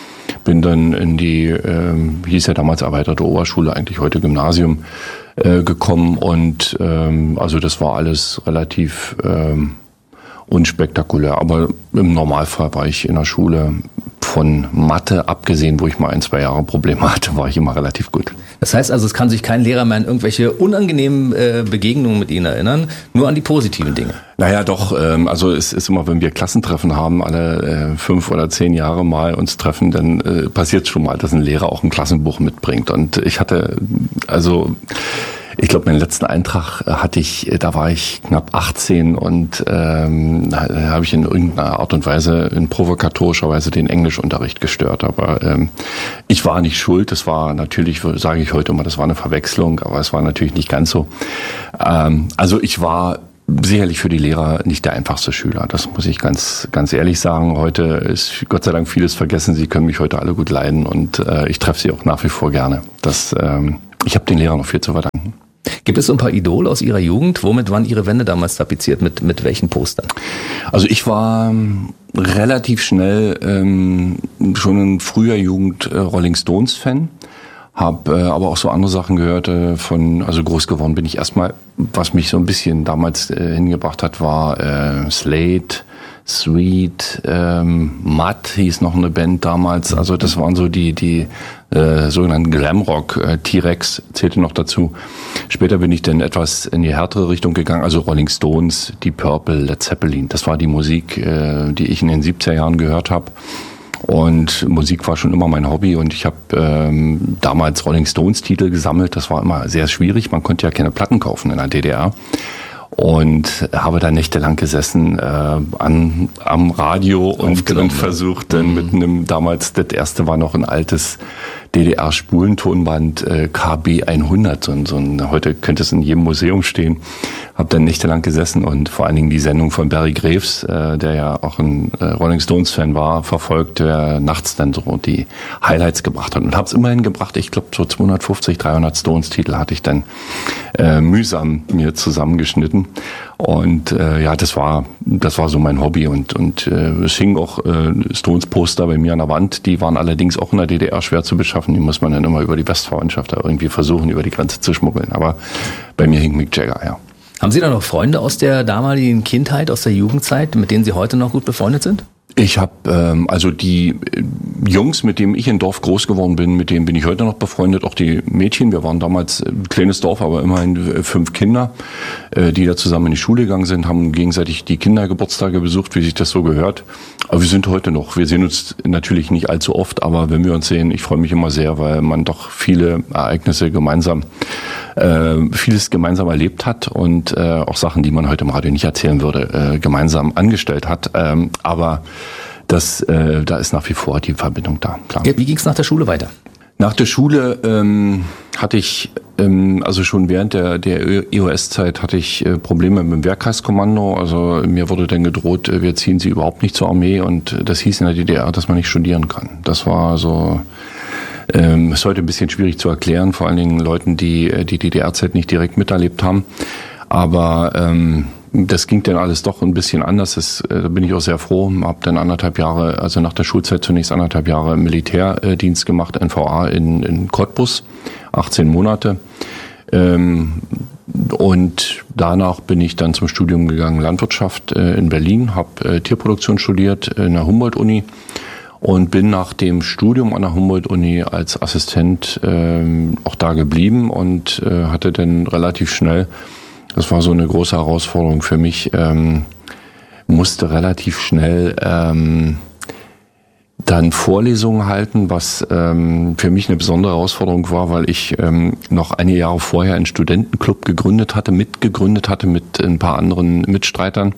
L: bin dann in die, ähm, hieß ja damals erweiterte Oberschule, eigentlich heute Gymnasium, äh, gekommen und ähm, also das war alles relativ ähm, unspektakulär. Aber im Normalfall war ich in der Schule von Mathe abgesehen, wo ich mal ein, zwei Jahre Probleme hatte, war ich immer relativ gut.
I: Das heißt also, es kann sich kein Lehrer mehr an irgendwelche unangenehmen äh, Begegnungen mit Ihnen erinnern, nur an die positiven Dinge.
L: Naja, doch. Ähm, also es ist immer, wenn wir Klassentreffen haben, alle äh, fünf oder zehn Jahre mal uns treffen, dann äh, passiert schon mal, dass ein Lehrer auch ein Klassenbuch mitbringt. Und ich hatte, also ich glaube, meinen letzten Eintrag hatte ich, da war ich knapp achtzehn und ähm, da habe ich in irgendeiner Art und Weise, in provokatorischer Weise den Englischunterricht gestört. Aber ähm, ich war nicht schuld. Das war natürlich, sage ich heute immer, das war eine Verwechslung, aber es war natürlich nicht ganz so. Ähm, also ich war sicherlich für die Lehrer nicht der einfachste Schüler. Das muss ich ganz, ganz ehrlich sagen. Heute ist Gott sei Dank vieles vergessen. Sie können mich heute alle gut leiden und äh, ich treffe sie auch nach wie vor gerne. Das, ähm, ich habe den Lehrern noch viel zu verdanken.
I: Gibt es so ein paar Idole aus Ihrer Jugend? Womit waren Ihre Wände damals tapeziert? Mit, mit welchen Postern?
L: Also ich war relativ schnell ähm, schon in früher Jugend äh, Rolling Stones Fan. Hab äh, aber auch so andere Sachen gehört äh, von, also groß geworden bin ich erstmal, was mich so ein bisschen damals äh, hingebracht hat, war äh, Slade, Sweet, ähm, Matt hieß noch eine Band damals, also das waren so die die äh, sogenannten Glamrock, äh, T-Rex zählte noch dazu. Später bin ich dann etwas in die härtere Richtung gegangen, also Rolling Stones, Deep Purple, Led Zeppelin, das war die Musik, äh, die ich in den siebziger Jahren gehört habe. Und Musik war schon immer mein Hobby und ich habe ähm, damals Rolling Stones Titel gesammelt. Das war immer sehr schwierig. Man konnte ja keine Platten kaufen in der D D R. Und habe da nächtelang gesessen äh, an, am Radio und, und versucht dann mit einem, damals das erste war noch ein altes D D R-Spulentonband äh, K B hundert. So, so ein, heute könnte es in jedem Museum stehen. Habe dann nächtelang gesessen und vor allen Dingen die Sendung von Barry Graves, äh, der ja auch ein äh, Rolling Stones-Fan war, verfolgt, der nachts dann so die Highlights gebracht hat. Und habe es immerhin gebracht, ich glaube so zweihundertfünfzig, dreihundert Stones-Titel hatte ich dann äh, mühsam mir zusammengeschnitten. Und äh, ja, das war das war so mein Hobby und und äh, es hingen auch äh, Stones-Poster bei mir an der Wand. Die waren allerdings auch in der D D R schwer zu beschaffen. Die muss man dann immer über die Westfreundschaft da irgendwie versuchen, über die Grenze zu schmuggeln. Aber bei mir hing Mick Jagger, ja.
I: Haben Sie da noch Freunde aus der damaligen Kindheit, aus der Jugendzeit, mit denen Sie heute noch gut befreundet sind?
L: Ich habe ähm, also die äh, Jungs, mit denen ich im Dorf groß geworden bin, mit denen bin ich heute noch befreundet. Auch die Mädchen, wir waren damals ein kleines Dorf, aber immerhin äh, fünf Kinder, äh, die da zusammen in die Schule gegangen sind, haben gegenseitig die Kindergeburtstage besucht, wie sich das so gehört. Aber wir sind heute noch, wir sehen uns natürlich nicht allzu oft, aber wenn wir uns sehen, ich freue mich immer sehr, weil man doch viele Ereignisse gemeinsam, äh, vieles gemeinsam erlebt hat und äh, auch Sachen, die man heute im Radio nicht erzählen würde, äh, gemeinsam angestellt hat. Ähm, aber Das, äh, da ist nach wie vor die Verbindung da, klar.
I: Wie ging es nach der Schule weiter?
L: Nach der Schule ähm, hatte ich, ähm, also schon während der, der E O S-Zeit hatte ich äh, Probleme mit dem Wehrkreiskommando. Also mir wurde dann gedroht, äh, wir ziehen Sie überhaupt nicht zur Armee. Und das hieß in der D D R, dass man nicht studieren kann. Das war so, ähm, ist heute ein bisschen schwierig zu erklären, vor allen Dingen Leuten, die äh, die D D R-Zeit nicht direkt miterlebt haben. Aber ähm, das ging dann alles doch ein bisschen anders. Das, äh, da bin ich auch sehr froh. Habe dann anderthalb Jahre, also nach der Schulzeit zunächst anderthalb Jahre Militärdienst gemacht, N V A in, in Cottbus, achtzehn Monate. Ähm, und danach bin ich dann zum Studium gegangen, Landwirtschaft äh, in Berlin, habe äh, Tierproduktion studiert in der Humboldt-Uni und bin nach dem Studium an der Humboldt-Uni als Assistent äh, auch da geblieben und äh, hatte dann relativ schnell, das war so eine große Herausforderung für mich, ähm, musste relativ schnell ähm, dann Vorlesungen halten, was ähm, für mich eine besondere Herausforderung war, weil ich ähm, noch einige Jahre vorher einen Studentenclub gegründet hatte, mitgegründet hatte mit ein paar anderen Mitstreitern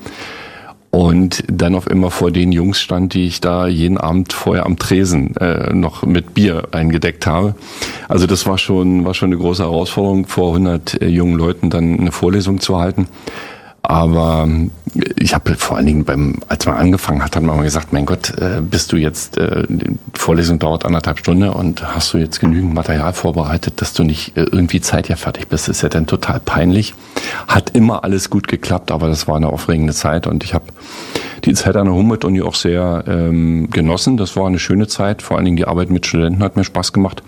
L: und dann auf immer vor den Jungs stand, die ich da jeden Abend vorher am Tresen äh, noch mit Bier eingedeckt habe. Also das war schon war schon eine große Herausforderung, vor hundert äh, jungen Leuten dann eine Vorlesung zu halten. Aber ich habe vor allen Dingen beim, als man angefangen hat, hat man mal gesagt, mein Gott, bist du jetzt, die Vorlesung dauert anderthalb Stunden und hast du jetzt genügend Material vorbereitet, dass du nicht irgendwie zeitlich fertig bist. Das ist ja dann total peinlich. Hat immer alles gut geklappt, aber das war eine aufregende Zeit und ich habe die Zeit an der Humboldt-Uni auch sehr ähm, genossen. Das war eine schöne Zeit, vor allen Dingen die Arbeit mit Studenten hat mir Spaß gemacht.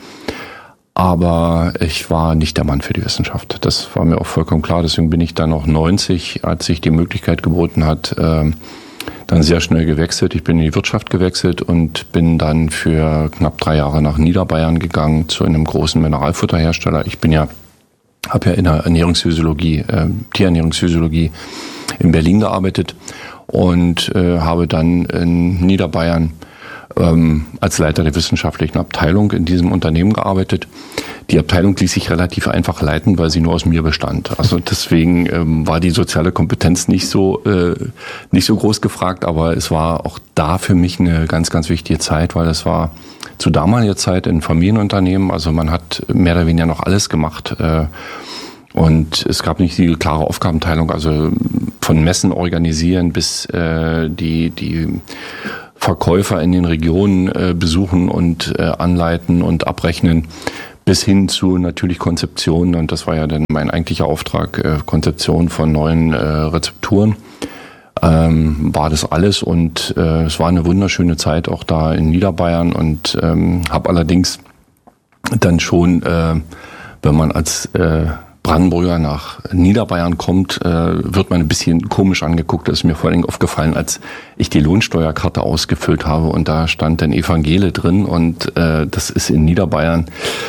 L: Aber ich war nicht der Mann für die Wissenschaft. Das war mir auch vollkommen klar. Deswegen bin ich dann auch neunzig, als sich die Möglichkeit geboten hat, äh, dann sehr schnell gewechselt. Ich bin in die Wirtschaft gewechselt und bin dann für knapp drei Jahre nach Niederbayern gegangen zu einem großen Mineralfutterhersteller. Ich bin ja, habe ja in der Ernährungsphysiologie, äh, Tierernährungsphysiologie in Berlin gearbeitet und äh, habe dann in Niederbayern ähm, als Leiter der wissenschaftlichen Abteilung in diesem Unternehmen gearbeitet. Die Abteilung ließ sich relativ einfach leiten, weil sie nur aus mir bestand. Also deswegen ähm, war die soziale Kompetenz nicht so äh, nicht so groß gefragt, aber es war auch da für mich eine ganz, ganz wichtige Zeit, weil es war zu damaliger Zeit ein Familienunternehmen. Also man hat mehr oder weniger noch alles gemacht. Äh, Und es gab nicht die klare Aufgabenteilung, also von Messen organisieren bis äh, die die Verkäufer in den Regionen äh, besuchen und äh, anleiten und abrechnen, bis hin zu natürlich Konzeptionen. Und das war ja dann mein eigentlicher Auftrag, äh, Konzeption von neuen äh, Rezepturen. Ähm, war das alles und äh, es war eine wunderschöne Zeit auch da in Niederbayern und ähm, habe allerdings dann schon, äh, wenn man als äh, Brandenburger nach Niederbayern kommt, äh, wird man ein bisschen komisch angeguckt. Das ist mir vor allem aufgefallen, als ich die Lohnsteuerkarte ausgefüllt habe und da stand dann Evangele drin und äh, das ist in Niederbayern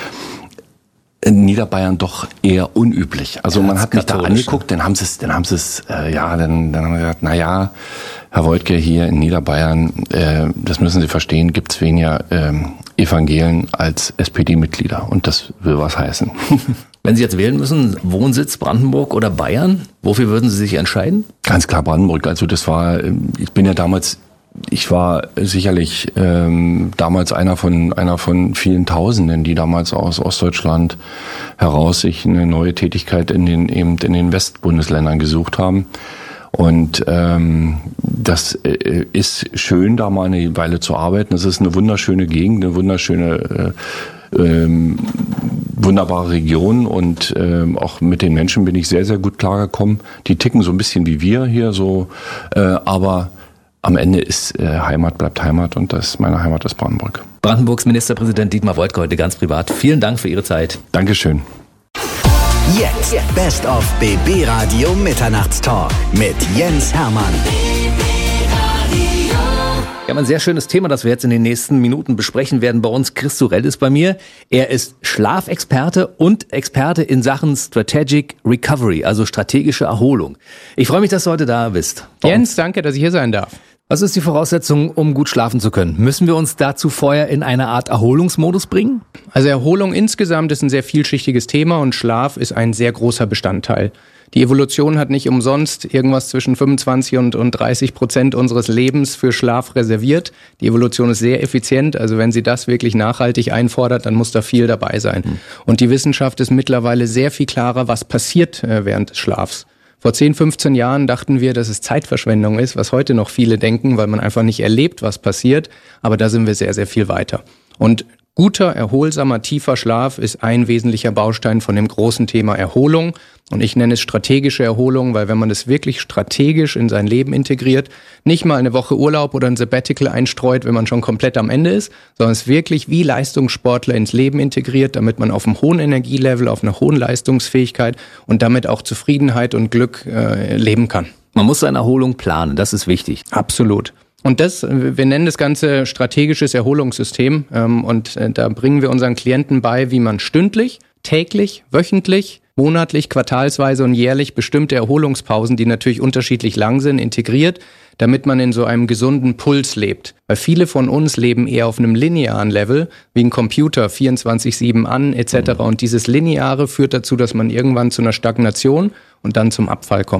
L: in Niederbayern doch eher unüblich. Also ja, man hat mich da angeguckt, dann haben sie es, dann haben sie es, äh, ja, dann, dann haben wir gesagt, na ja, Herr Woidke, hier in Niederbayern, äh, das müssen Sie verstehen, gibt es weniger äh, Evangelen als S P D-Mitglieder und das will was heißen.
I: Wenn Sie jetzt wählen müssen, Wohnsitz Brandenburg oder Bayern, wofür würden Sie sich entscheiden?
L: Ganz klar Brandenburg. Also das war, ich bin ja damals, ich war sicherlich ähm, damals einer von einer von vielen Tausenden, die damals aus Ostdeutschland heraus sich eine neue Tätigkeit in den eben in den Westbundesländern gesucht haben. Und ähm, das äh, ist schön, da mal eine Weile zu arbeiten. Es ist eine wunderschöne Gegend, eine wunderschöne äh, ähm, wunderbare Region und ähm, auch mit den Menschen bin ich sehr, sehr gut klargekommen. Die ticken so ein bisschen wie wir hier so, äh, aber am Ende ist äh, Heimat bleibt Heimat und das meine Heimat ist Brandenburg.
I: Brandenburgs Ministerpräsident Dietmar Woidke heute ganz privat. Vielen Dank für Ihre Zeit.
L: Dankeschön.
C: Jetzt Best of B B Radio Mitternachtstalk mit Jens Hermann.
I: Wir haben ein sehr schönes Thema, das wir jetzt in den nächsten Minuten besprechen werden. Bei uns Chris Surell ist bei mir. Er ist Schlafexperte und Experte in Sachen Strategic Recovery, also strategische Erholung. Ich freue mich, dass du heute da bist.
M: Jens, danke, dass ich hier sein darf.
I: Was ist die Voraussetzung, um gut schlafen zu können? Müssen wir uns dazu vorher in eine Art Erholungsmodus bringen?
M: Also Erholung insgesamt ist ein sehr vielschichtiges Thema und Schlaf ist ein sehr großer Bestandteil. Die Evolution hat nicht umsonst irgendwas zwischen fünfundzwanzig und, und dreißig Prozent unseres Lebens für Schlaf reserviert. Die Evolution ist sehr effizient, also wenn sie das wirklich nachhaltig einfordert, dann muss da viel dabei sein. Mhm. Und die Wissenschaft ist mittlerweile sehr viel klarer, was passiert äh, während des Schlafs. Vor zehn, fünfzehn Jahren dachten wir, dass es Zeitverschwendung ist, was heute noch viele denken, weil man einfach nicht erlebt, was passiert. Aber da sind wir sehr, sehr viel weiter. Und guter, erholsamer, tiefer Schlaf ist ein wesentlicher Baustein von dem großen Thema Erholung. Und ich nenne es strategische Erholung, weil wenn man das wirklich strategisch in sein Leben integriert, nicht mal eine Woche Urlaub oder ein Sabbatical einstreut, wenn man schon komplett am Ende ist, sondern es wirklich wie Leistungssportler ins Leben integriert, damit man auf einem hohen Energielevel, auf einer hohen Leistungsfähigkeit und damit auch Zufriedenheit und Glück äh, leben kann.
I: Man muss seine Erholung planen, das ist wichtig.
M: Absolut. Und das, wir nennen das Ganze strategisches Erholungssystem ähm, und äh, da bringen wir unseren Klienten bei, wie man stündlich, täglich, wöchentlich, monatlich, quartalsweise und jährlich bestimmte Erholungspausen, die natürlich unterschiedlich lang sind, integriert, damit man in so einem gesunden Puls lebt. Weil viele von uns leben eher auf einem linearen Level, wie ein Computer, vierundzwanzig sieben an et cetera. Und dieses Lineare führt dazu, dass man irgendwann zu einer Stagnation und dann zum Abfall kommt.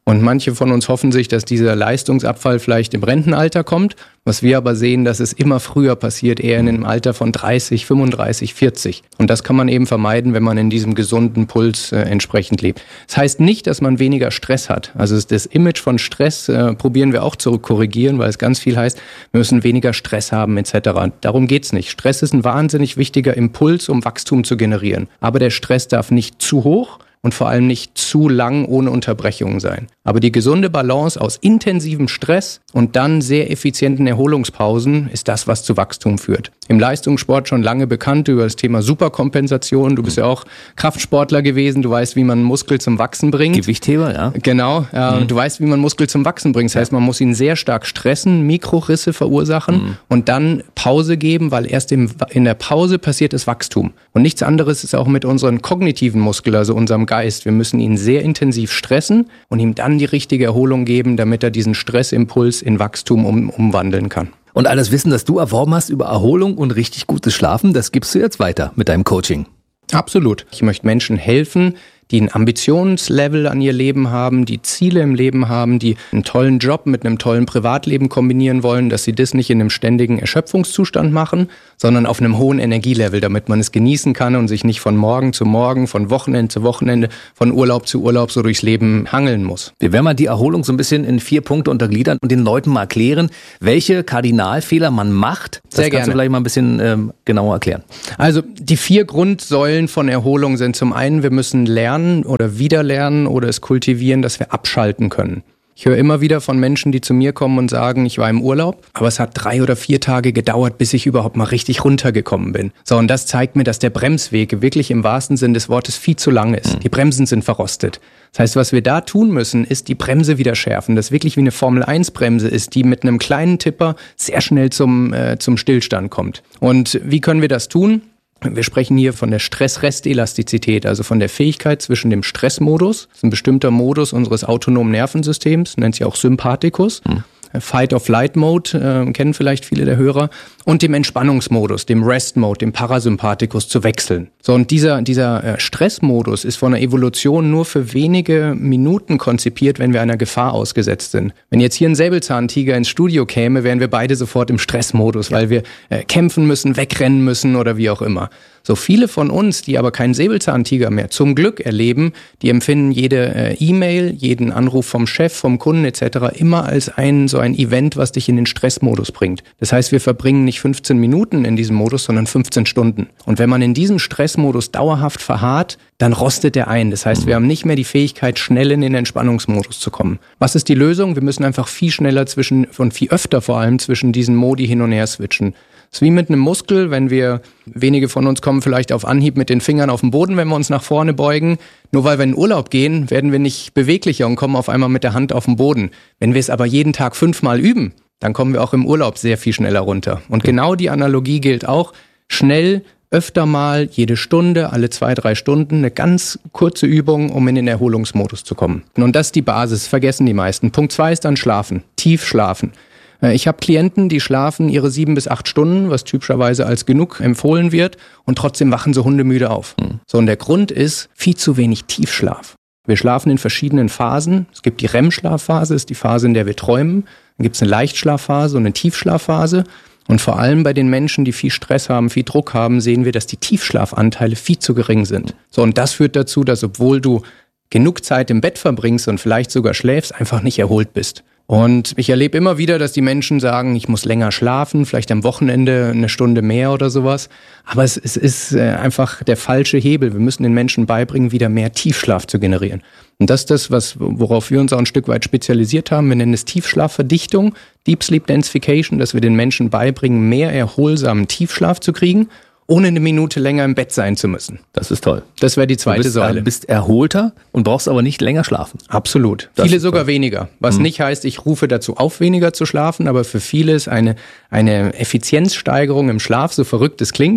M: Und manche von uns hoffen sich, dass dieser Leistungsabfall vielleicht im Rentenalter kommt. Was wir aber sehen, dass es immer früher passiert, eher in einem Alter von dreißig, fünfunddreißig, vierzig. Und das kann man eben vermeiden, wenn man in diesem gesunden Puls äh, entsprechend lebt. Das heißt nicht, dass man weniger Stress hat. Also das Image von Stress äh, probieren wir auch zu korrigieren, weil es ganz viel heißt, wir müssen weniger Stress haben et cetera. Darum geht's nicht. Stress ist ein wahnsinnig wichtiger Impuls, um Wachstum zu generieren. Aber der Stress darf nicht zu hoch und vor allem nicht zu lang ohne Unterbrechungen sein. Aber die gesunde Balance aus intensivem Stress und dann sehr effizienten Erholungspausen ist das, was zu Wachstum führt. Im Leistungssport schon lange bekannt über das Thema Superkompensation. Du bist ja auch Kraftsportler gewesen. Du weißt, wie man Muskel zum Wachsen bringt.
I: Gewichtheber, ja.
M: Genau. Äh, mhm. Du weißt, wie man Muskel zum Wachsen bringt. Das heißt, man muss ihn sehr stark stressen, Mikrorisse verursachen mhm. und dann Pause geben, weil erst im, in der Pause passiert das Wachstum. Und nichts anderes ist auch mit unseren kognitiven Muskeln, also unserem Geist. Wir müssen ihn sehr intensiv stressen und ihm dann die richtige Erholung geben, damit er diesen Stressimpuls in Wachstum um, umwandeln kann.
I: Und alles Wissen, das du erworben hast über Erholung und richtig gutes Schlafen, das gibst du jetzt weiter mit deinem Coaching.
M: Absolut. Ich möchte Menschen helfen, die ein Ambitionslevel an ihr Leben haben, die Ziele im Leben haben, die einen tollen Job mit einem tollen Privatleben kombinieren wollen, dass sie das nicht in einem ständigen Erschöpfungszustand machen, sondern auf einem hohen Energielevel, damit man es genießen kann und sich nicht von Morgen zu Morgen, von Wochenende zu Wochenende, von Urlaub zu Urlaub so durchs Leben hangeln muss.
I: Wir werden mal die Erholung so ein bisschen in vier Punkte untergliedern und den Leuten mal erklären, welche Kardinalfehler man macht. Das
M: Sehr gerne.
I: Kannst du vielleicht mal ein bisschen ähm, genauer erklären.
M: Also die vier Grundsäulen von Erholung sind zum einen, wir müssen lernen, oder wieder lernen oder es kultivieren, dass wir abschalten können. Ich höre immer wieder von Menschen, die zu mir kommen und sagen, ich war im Urlaub, aber es hat drei oder vier Tage gedauert, bis ich überhaupt mal richtig runtergekommen bin. So, und das zeigt mir, dass der Bremsweg wirklich im wahrsten Sinn des Wortes viel zu lang ist. Die Bremsen sind verrostet. Das heißt, was wir da tun müssen, ist die Bremse wieder schärfen, das wirklich wie eine Formel eins Bremse ist, die mit einem kleinen Tipper sehr schnell zum, äh, zum Stillstand kommt. Und wie können wir das tun? Wir sprechen hier von der Stress-Rest-Elastizität, also von der Fähigkeit zwischen dem Stressmodus, das ist ein bestimmter Modus unseres autonomen Nervensystems, nennt sich auch Sympathikus, hm. Fight-or-Flight-Mode, äh, kennen vielleicht viele der Hörer, und dem Entspannungsmodus, dem Rest-Mode, dem Parasympathikus zu wechseln. So, und dieser, dieser äh, Stressmodus ist von der Evolution nur für wenige Minuten konzipiert, wenn wir einer Gefahr ausgesetzt sind. Wenn jetzt hier ein Säbelzahntiger ins Studio käme, wären wir beide sofort im Stressmodus, ja. weil wir äh, kämpfen müssen, wegrennen müssen oder wie auch immer. So viele von uns, die aber keinen Säbelzahntiger mehr zum Glück erleben, die empfinden jede äh, E-Mail, jeden Anruf vom Chef, vom Kunden et cetera immer als ein so ein Event, was dich in den Stressmodus bringt. Das heißt, wir verbringen nicht fünfzehn Minuten in diesem Modus, sondern fünfzehn Stunden. Und wenn man in diesem Stressmodus dauerhaft verharrt, dann rostet der ein. Das heißt, wir haben nicht mehr die Fähigkeit, schnell in den Entspannungsmodus zu kommen. Was ist die Lösung? Wir müssen einfach viel schneller zwischen und viel öfter vor allem zwischen diesen Modi hin und her switchen. Es ist wie mit einem Muskel, wenn wir, wenige von uns kommen vielleicht auf Anhieb mit den Fingern auf den Boden, wenn wir uns nach vorne beugen. Nur weil wir in Urlaub gehen, werden wir nicht beweglicher und kommen auf einmal mit der Hand auf den Boden. Wenn wir es aber jeden Tag fünfmal üben, dann kommen wir auch im Urlaub sehr viel schneller runter. Und genau die Analogie gilt auch. Schnell, öfter mal, jede Stunde, alle zwei, drei Stunden, eine ganz kurze Übung, um in den Erholungsmodus zu kommen. Und das ist die Basis, vergessen die meisten. Punkt zwei ist dann Schlafen, tief schlafen. Ich habe Klienten, die schlafen ihre sieben bis acht Stunden, was typischerweise als genug empfohlen wird, und trotzdem wachen sie hundemüde auf. Mhm. So, und der Grund ist viel zu wenig Tiefschlaf. Wir schlafen in verschiedenen Phasen. Es gibt die R E M-Schlafphase, ist die Phase, in der wir träumen. Dann gibt es eine Leichtschlafphase und eine Tiefschlafphase. Und vor allem bei den Menschen, die viel Stress haben, viel Druck haben, sehen wir, dass die Tiefschlafanteile viel zu gering sind. So, und das führt dazu, dass obwohl du genug Zeit im Bett verbringst und vielleicht sogar schläfst, einfach nicht erholt bist. Und ich erlebe immer wieder, dass die Menschen sagen, ich muss länger schlafen, vielleicht am Wochenende eine Stunde mehr oder sowas. Aber es, es ist einfach der falsche Hebel. Wir müssen den Menschen beibringen, wieder mehr Tiefschlaf zu generieren. Und das ist das, was, worauf wir uns auch ein Stück weit spezialisiert haben. Wir nennen es Tiefschlafverdichtung, Deep Sleep Densification, dass wir den Menschen beibringen, mehr erholsamen Tiefschlaf zu kriegen, ohne eine Minute länger im Bett sein zu müssen.
I: Das ist toll.
M: Das wäre die zweite
I: du bist,
M: Säule.
I: Du bist erholter und brauchst aber nicht länger schlafen.
M: Absolut. Das viele sogar toll. Weniger. Was mhm. nicht heißt, ich rufe dazu auf, weniger zu schlafen, aber für viele ist eine, eine Effizienzsteigerung im Schlaf, so verrückt es klingt,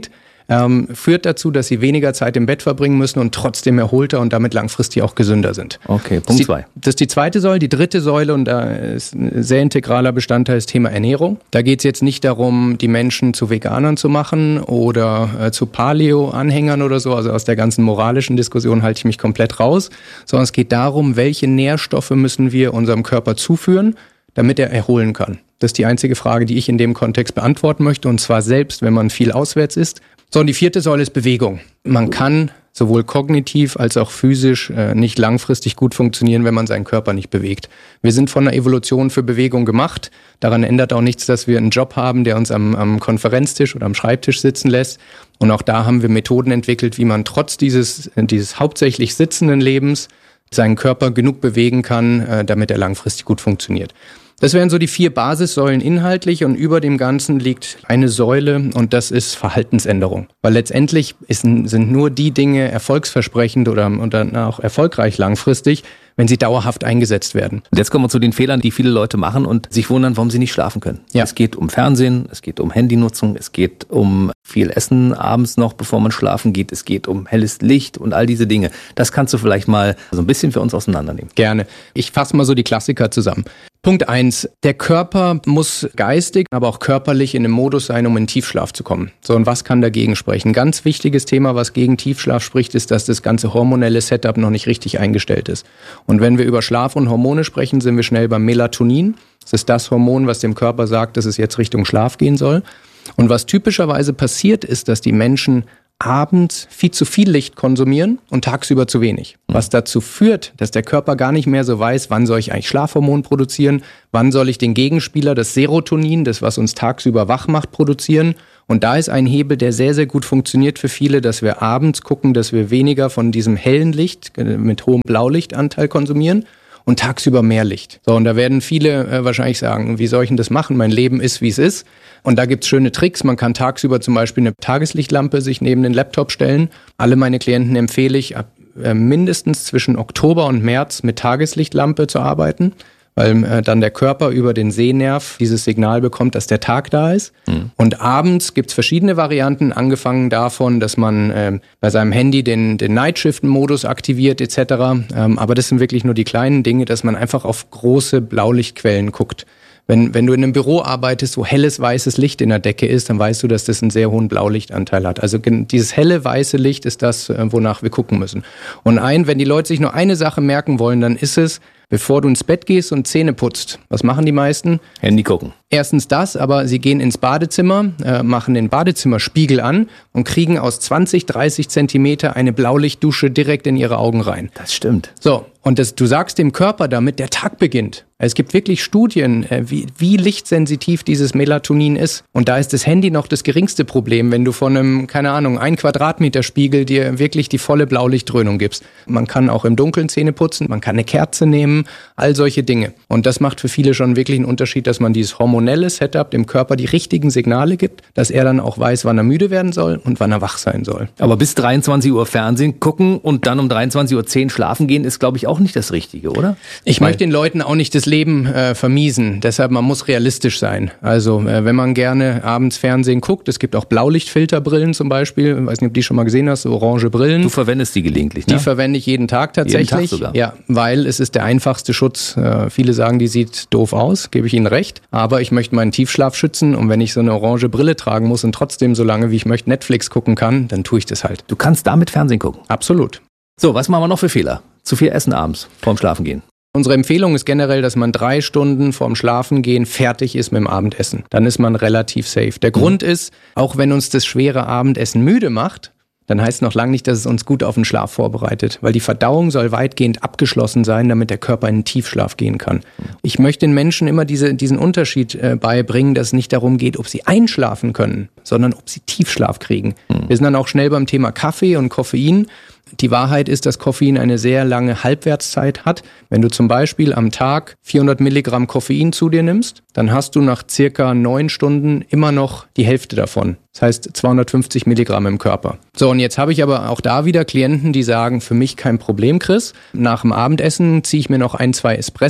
M: ähm, führt dazu, dass sie weniger Zeit im Bett verbringen müssen und trotzdem erholter und damit langfristig auch gesünder sind.
I: Okay, Punkt zwei.
M: Das ist die zweite Säule. Die dritte Säule, und da ist ein sehr integraler Bestandteil, das Thema Ernährung. Da geht es jetzt nicht darum, die Menschen zu Veganern zu machen oder äh, zu Paleo-Anhängern oder so. Also aus der ganzen moralischen Diskussion halte ich mich komplett raus. Sondern es geht darum, welche Nährstoffe müssen wir unserem Körper zuführen, damit er erholen kann. Das ist die einzige Frage, die ich in dem Kontext beantworten möchte. Und zwar selbst, wenn man viel auswärts ist. So, und die vierte Säule ist Bewegung. Man kann sowohl kognitiv als auch physisch äh, nicht langfristig gut funktionieren, wenn man seinen Körper nicht bewegt. Wir sind von der Evolution für Bewegung gemacht. Daran ändert auch nichts, dass wir einen Job haben, der uns am, am Konferenztisch oder am Schreibtisch sitzen lässt. Und auch da haben wir Methoden entwickelt, wie man trotz dieses, dieses hauptsächlich sitzenden Lebens seinen Körper genug bewegen kann, äh, damit er langfristig gut funktioniert. Das wären so die vier Basissäulen inhaltlich, und über dem Ganzen liegt eine Säule, und das ist Verhaltensänderung. Weil letztendlich ist, sind nur die Dinge erfolgsversprechend oder, oder auch erfolgreich langfristig, wenn sie dauerhaft eingesetzt werden.
I: Und jetzt kommen wir zu den Fehlern, die viele Leute machen und sich wundern, warum sie nicht schlafen können. Ja. Es geht um Fernsehen, es geht um Handynutzung, es geht um viel Essen abends noch, bevor man schlafen geht, es geht um helles Licht und all diese Dinge. Das kannst du vielleicht mal so ein bisschen für uns auseinandernehmen.
M: Gerne. Ich fasse mal so die Klassiker zusammen. Punkt eins. Der Körper muss geistig, aber auch körperlich in einem Modus sein, um in Tiefschlaf zu kommen. So, und was kann dagegen sprechen? Ganz wichtiges Thema, was gegen Tiefschlaf spricht, ist, dass das ganze hormonelle Setup noch nicht richtig eingestellt ist. Und wenn wir über Schlaf und Hormone sprechen, sind wir schnell beim Melatonin. Das ist das Hormon, was dem Körper sagt, dass es jetzt Richtung Schlaf gehen soll. Und was typischerweise passiert, ist, dass die Menschen abends viel zu viel Licht konsumieren und tagsüber zu wenig. Was dazu führt, dass der Körper gar nicht mehr so weiß, wann soll ich eigentlich Schlafhormon produzieren, wann soll ich den Gegenspieler, das Serotonin, das was uns tagsüber wach macht, produzieren. Und da ist ein Hebel, der sehr, sehr gut funktioniert für viele, dass wir abends gucken, dass wir weniger von diesem hellen Licht mit hohem Blaulichtanteil konsumieren und tagsüber mehr Licht. So, und da werden viele äh, wahrscheinlich sagen, wie soll ich denn das machen? Mein Leben ist, wie es ist. Und da gibt's schöne Tricks. Man kann tagsüber zum Beispiel eine Tageslichtlampe sich neben den Laptop stellen. Alle meine Klienten empfehle ich, ab äh, mindestens zwischen Oktober und März mit Tageslichtlampe zu arbeiten, weil äh, dann der Körper über den Sehnerv dieses Signal bekommt, dass der Tag da ist. Mhm. Und abends gibt's verschiedene Varianten, angefangen davon, dass man äh, bei seinem Handy den, den Nightshift-Modus aktiviert et cetera. Ähm, aber das sind wirklich nur die kleinen Dinge, dass man einfach auf große Blaulichtquellen guckt. Wenn, wenn du in einem Büro arbeitest, wo helles weißes Licht in der Decke ist, dann weißt du, dass das einen sehr hohen Blaulichtanteil hat. Also dieses helle weiße Licht ist das, wonach wir gucken müssen. Und ein, wenn die Leute sich nur eine Sache merken wollen, dann ist es, bevor du ins Bett gehst und Zähne putzt. Was machen die meisten?
I: Handy gucken.
M: Erstens das, aber sie gehen ins Badezimmer, äh, machen den Badezimmerspiegel an und kriegen aus zwanzig, dreißig Zentimeter eine Blaulichtdusche direkt in ihre Augen rein.
I: Das stimmt.
M: So, und das, du sagst dem Körper damit, der Tag beginnt. Es gibt wirklich Studien, äh, wie, wie lichtsensitiv dieses Melatonin ist. Und da ist das Handy noch das geringste Problem, wenn du von einem, keine Ahnung, ein Quadratmeter Spiegel dir wirklich die volle Blaulichtdröhnung gibst. Man kann auch im Dunkeln Zähne putzen, man kann eine Kerze nehmen, all solche Dinge. Und das macht für viele schon wirklich einen Unterschied, dass man dieses hormonelle Setup dem Körper die richtigen Signale gibt, dass er dann auch weiß, wann er müde werden soll und wann er wach sein soll.
I: Aber bis dreiundzwanzig Uhr Fernsehen gucken und dann um dreiundzwanzig Uhr zehn schlafen gehen, ist, glaube ich, auch nicht das Richtige, oder?
M: Ich Weil möchte den Leuten auch nicht das Leben äh, vermiesen. Deshalb, man muss realistisch sein. Also, äh, wenn man gerne abends Fernsehen guckt, es gibt auch Blaulichtfilterbrillen zum Beispiel. Ich weiß nicht, ob du die schon mal gesehen hast, so orange Brillen.
I: Du verwendest die gelegentlich, ne?
M: Die verwende ich jeden Tag tatsächlich.
I: Jeden Tag sogar?
M: Ja, weil es ist der einfachste Schutz. Äh, viele sagen, die sieht doof aus, gebe ich ihnen recht. Aber ich möchte meinen Tiefschlaf schützen, und wenn ich so eine orange Brille tragen muss und trotzdem so lange, wie ich möchte, Netflix gucken kann, dann tue ich das halt.
I: Du kannst damit Fernsehen gucken?
M: Absolut.
I: So, was machen wir noch für Fehler? Zu viel Essen abends vorm Schlafengehen.
M: Unsere Empfehlung ist generell, dass man drei Stunden vorm Schlafengehen fertig ist mit dem Abendessen. Dann ist man relativ safe. Der mhm. Grund ist, auch wenn uns das schwere Abendessen müde macht, dann heißt noch lange nicht, dass es uns gut auf den Schlaf vorbereitet, weil die Verdauung soll weitgehend abgeschlossen sein, damit der Körper in den Tiefschlaf gehen kann. Ich möchte den Menschen immer diese, diesen Unterschied äh, beibringen, dass es nicht darum geht, ob sie einschlafen können, sondern ob sie Tiefschlaf kriegen. Mhm. Wir sind dann auch schnell beim Thema Kaffee und Koffein. Die Wahrheit ist, dass Koffein eine sehr lange Halbwertszeit hat. Wenn du zum Beispiel am Tag vierhundert Milligramm Koffein zu dir nimmst, dann hast du nach circa neun Stunden immer noch die Hälfte davon. Das heißt zweihundertfünfzig Milligramm im Körper. So, und jetzt habe ich aber auch da wieder Klienten, die sagen, für mich kein Problem, Chris. Nach dem Abendessen ziehe ich mir noch ein, zwei Espresso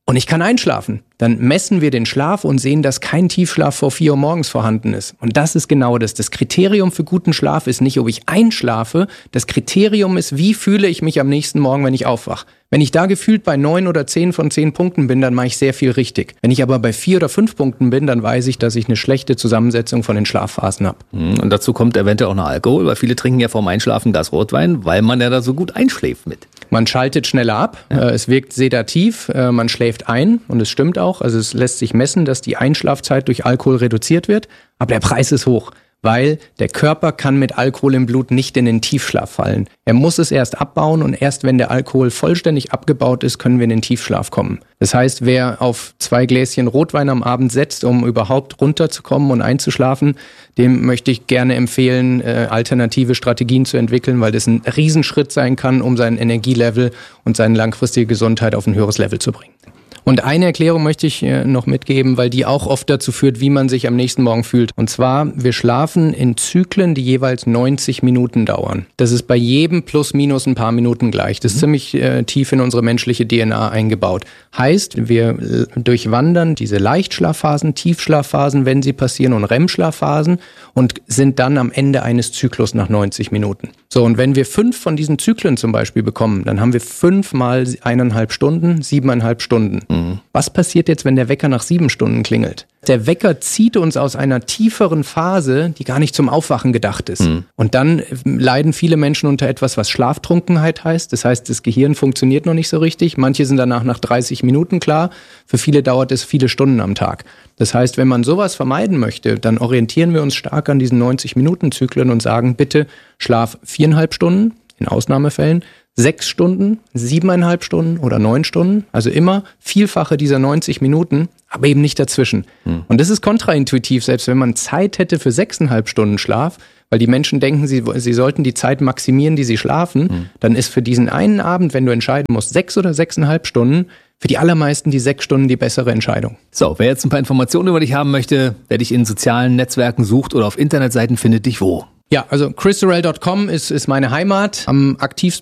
M: und ich kann einschlafen. Dann messen wir den Schlaf und sehen, dass kein Tiefschlaf vor vier Uhr morgens vorhanden ist. Und das ist genau das. Das Kriterium für guten Schlaf ist nicht, ob ich einschlafe. Das Kriterium ist, wie fühle ich mich am nächsten Morgen, wenn ich aufwache. Wenn ich da gefühlt bei neun oder zehn von zehn Punkten bin, dann mache ich sehr viel richtig. Wenn ich aber bei vier oder fünf Punkten bin, dann weiß ich, dass ich eine schlechte Zusammensetzung von den Schlafphasen habe.
I: Und dazu kommt eventuell auch noch Alkohol, weil viele trinken ja vorm Einschlafen ein Glas Rotwein, weil man ja da so gut einschläft mit.
M: Man schaltet schneller ab, ja. Es wirkt sedativ, man schläft ein und es stimmt auch. Also es lässt sich messen, dass die Einschlafzeit durch Alkohol reduziert wird, aber der Preis ist hoch, weil der Körper kann mit Alkohol im Blut nicht in den Tiefschlaf fallen. Er muss es erst abbauen und erst wenn der Alkohol vollständig abgebaut ist, können wir in den Tiefschlaf kommen. Das heißt, wer auf zwei Gläschen Rotwein am Abend setzt, um überhaupt runterzukommen und einzuschlafen, dem möchte ich gerne empfehlen, äh, alternative Strategien zu entwickeln, weil das ein Riesenschritt sein kann, um sein Energielevel und seine langfristige Gesundheit auf ein höheres Level zu bringen. Und eine Erklärung möchte ich noch mitgeben, weil die auch oft dazu führt, wie man sich am nächsten Morgen fühlt. Und zwar, wir schlafen in Zyklen, die jeweils neunzig Minuten dauern. Das ist bei jedem plus minus ein paar Minuten gleich. Das ist ziemlich äh, tief in unsere menschliche D N A eingebaut. Heißt, wir durchwandern diese Leichtschlafphasen, Tiefschlafphasen, wenn sie passieren, und R E M-Schlafphasen und sind dann am Ende eines Zyklus nach neunzig Minuten. So, und wenn wir fünf von diesen Zyklen zum Beispiel bekommen, dann haben wir fünf mal eineinhalb Stunden, siebeneinhalb Stunden. Mhm. Was passiert jetzt, wenn der Wecker nach sieben Stunden klingelt? Der Wecker zieht uns aus einer tieferen Phase, die gar nicht zum Aufwachen gedacht ist. Mhm. Und dann leiden viele Menschen unter etwas, was Schlaftrunkenheit heißt. Das heißt, das Gehirn funktioniert noch nicht so richtig. Manche sind danach nach dreißig Minuten klar. Für viele dauert es viele Stunden am Tag. Das heißt, wenn man sowas vermeiden möchte, dann orientieren wir uns stark an diesen neunzig-Minuten-Zyklen und sagen, bitte schlaf viereinhalb Stunden, in Ausnahmefällen, sechs Stunden, siebeneinhalb Stunden oder neun Stunden. Also immer Vielfache dieser neunzig Minuten, aber eben nicht dazwischen. Hm. Und das ist kontraintuitiv, selbst wenn man Zeit hätte für sechseinhalb Stunden Schlaf, weil die Menschen denken, sie, sie sollten die Zeit maximieren, die sie schlafen, hm. dann ist für diesen einen Abend, wenn du entscheiden musst, sechs oder sechseinhalb Stunden, für die allermeisten die sechs Stunden die bessere Entscheidung.
I: So, wer jetzt ein paar Informationen über dich haben möchte, wer dich in sozialen Netzwerken sucht oder auf Internetseiten, findet dich wo?
M: Ja, also chris sorel punkt com ist, ist meine Heimat. Am aktivsten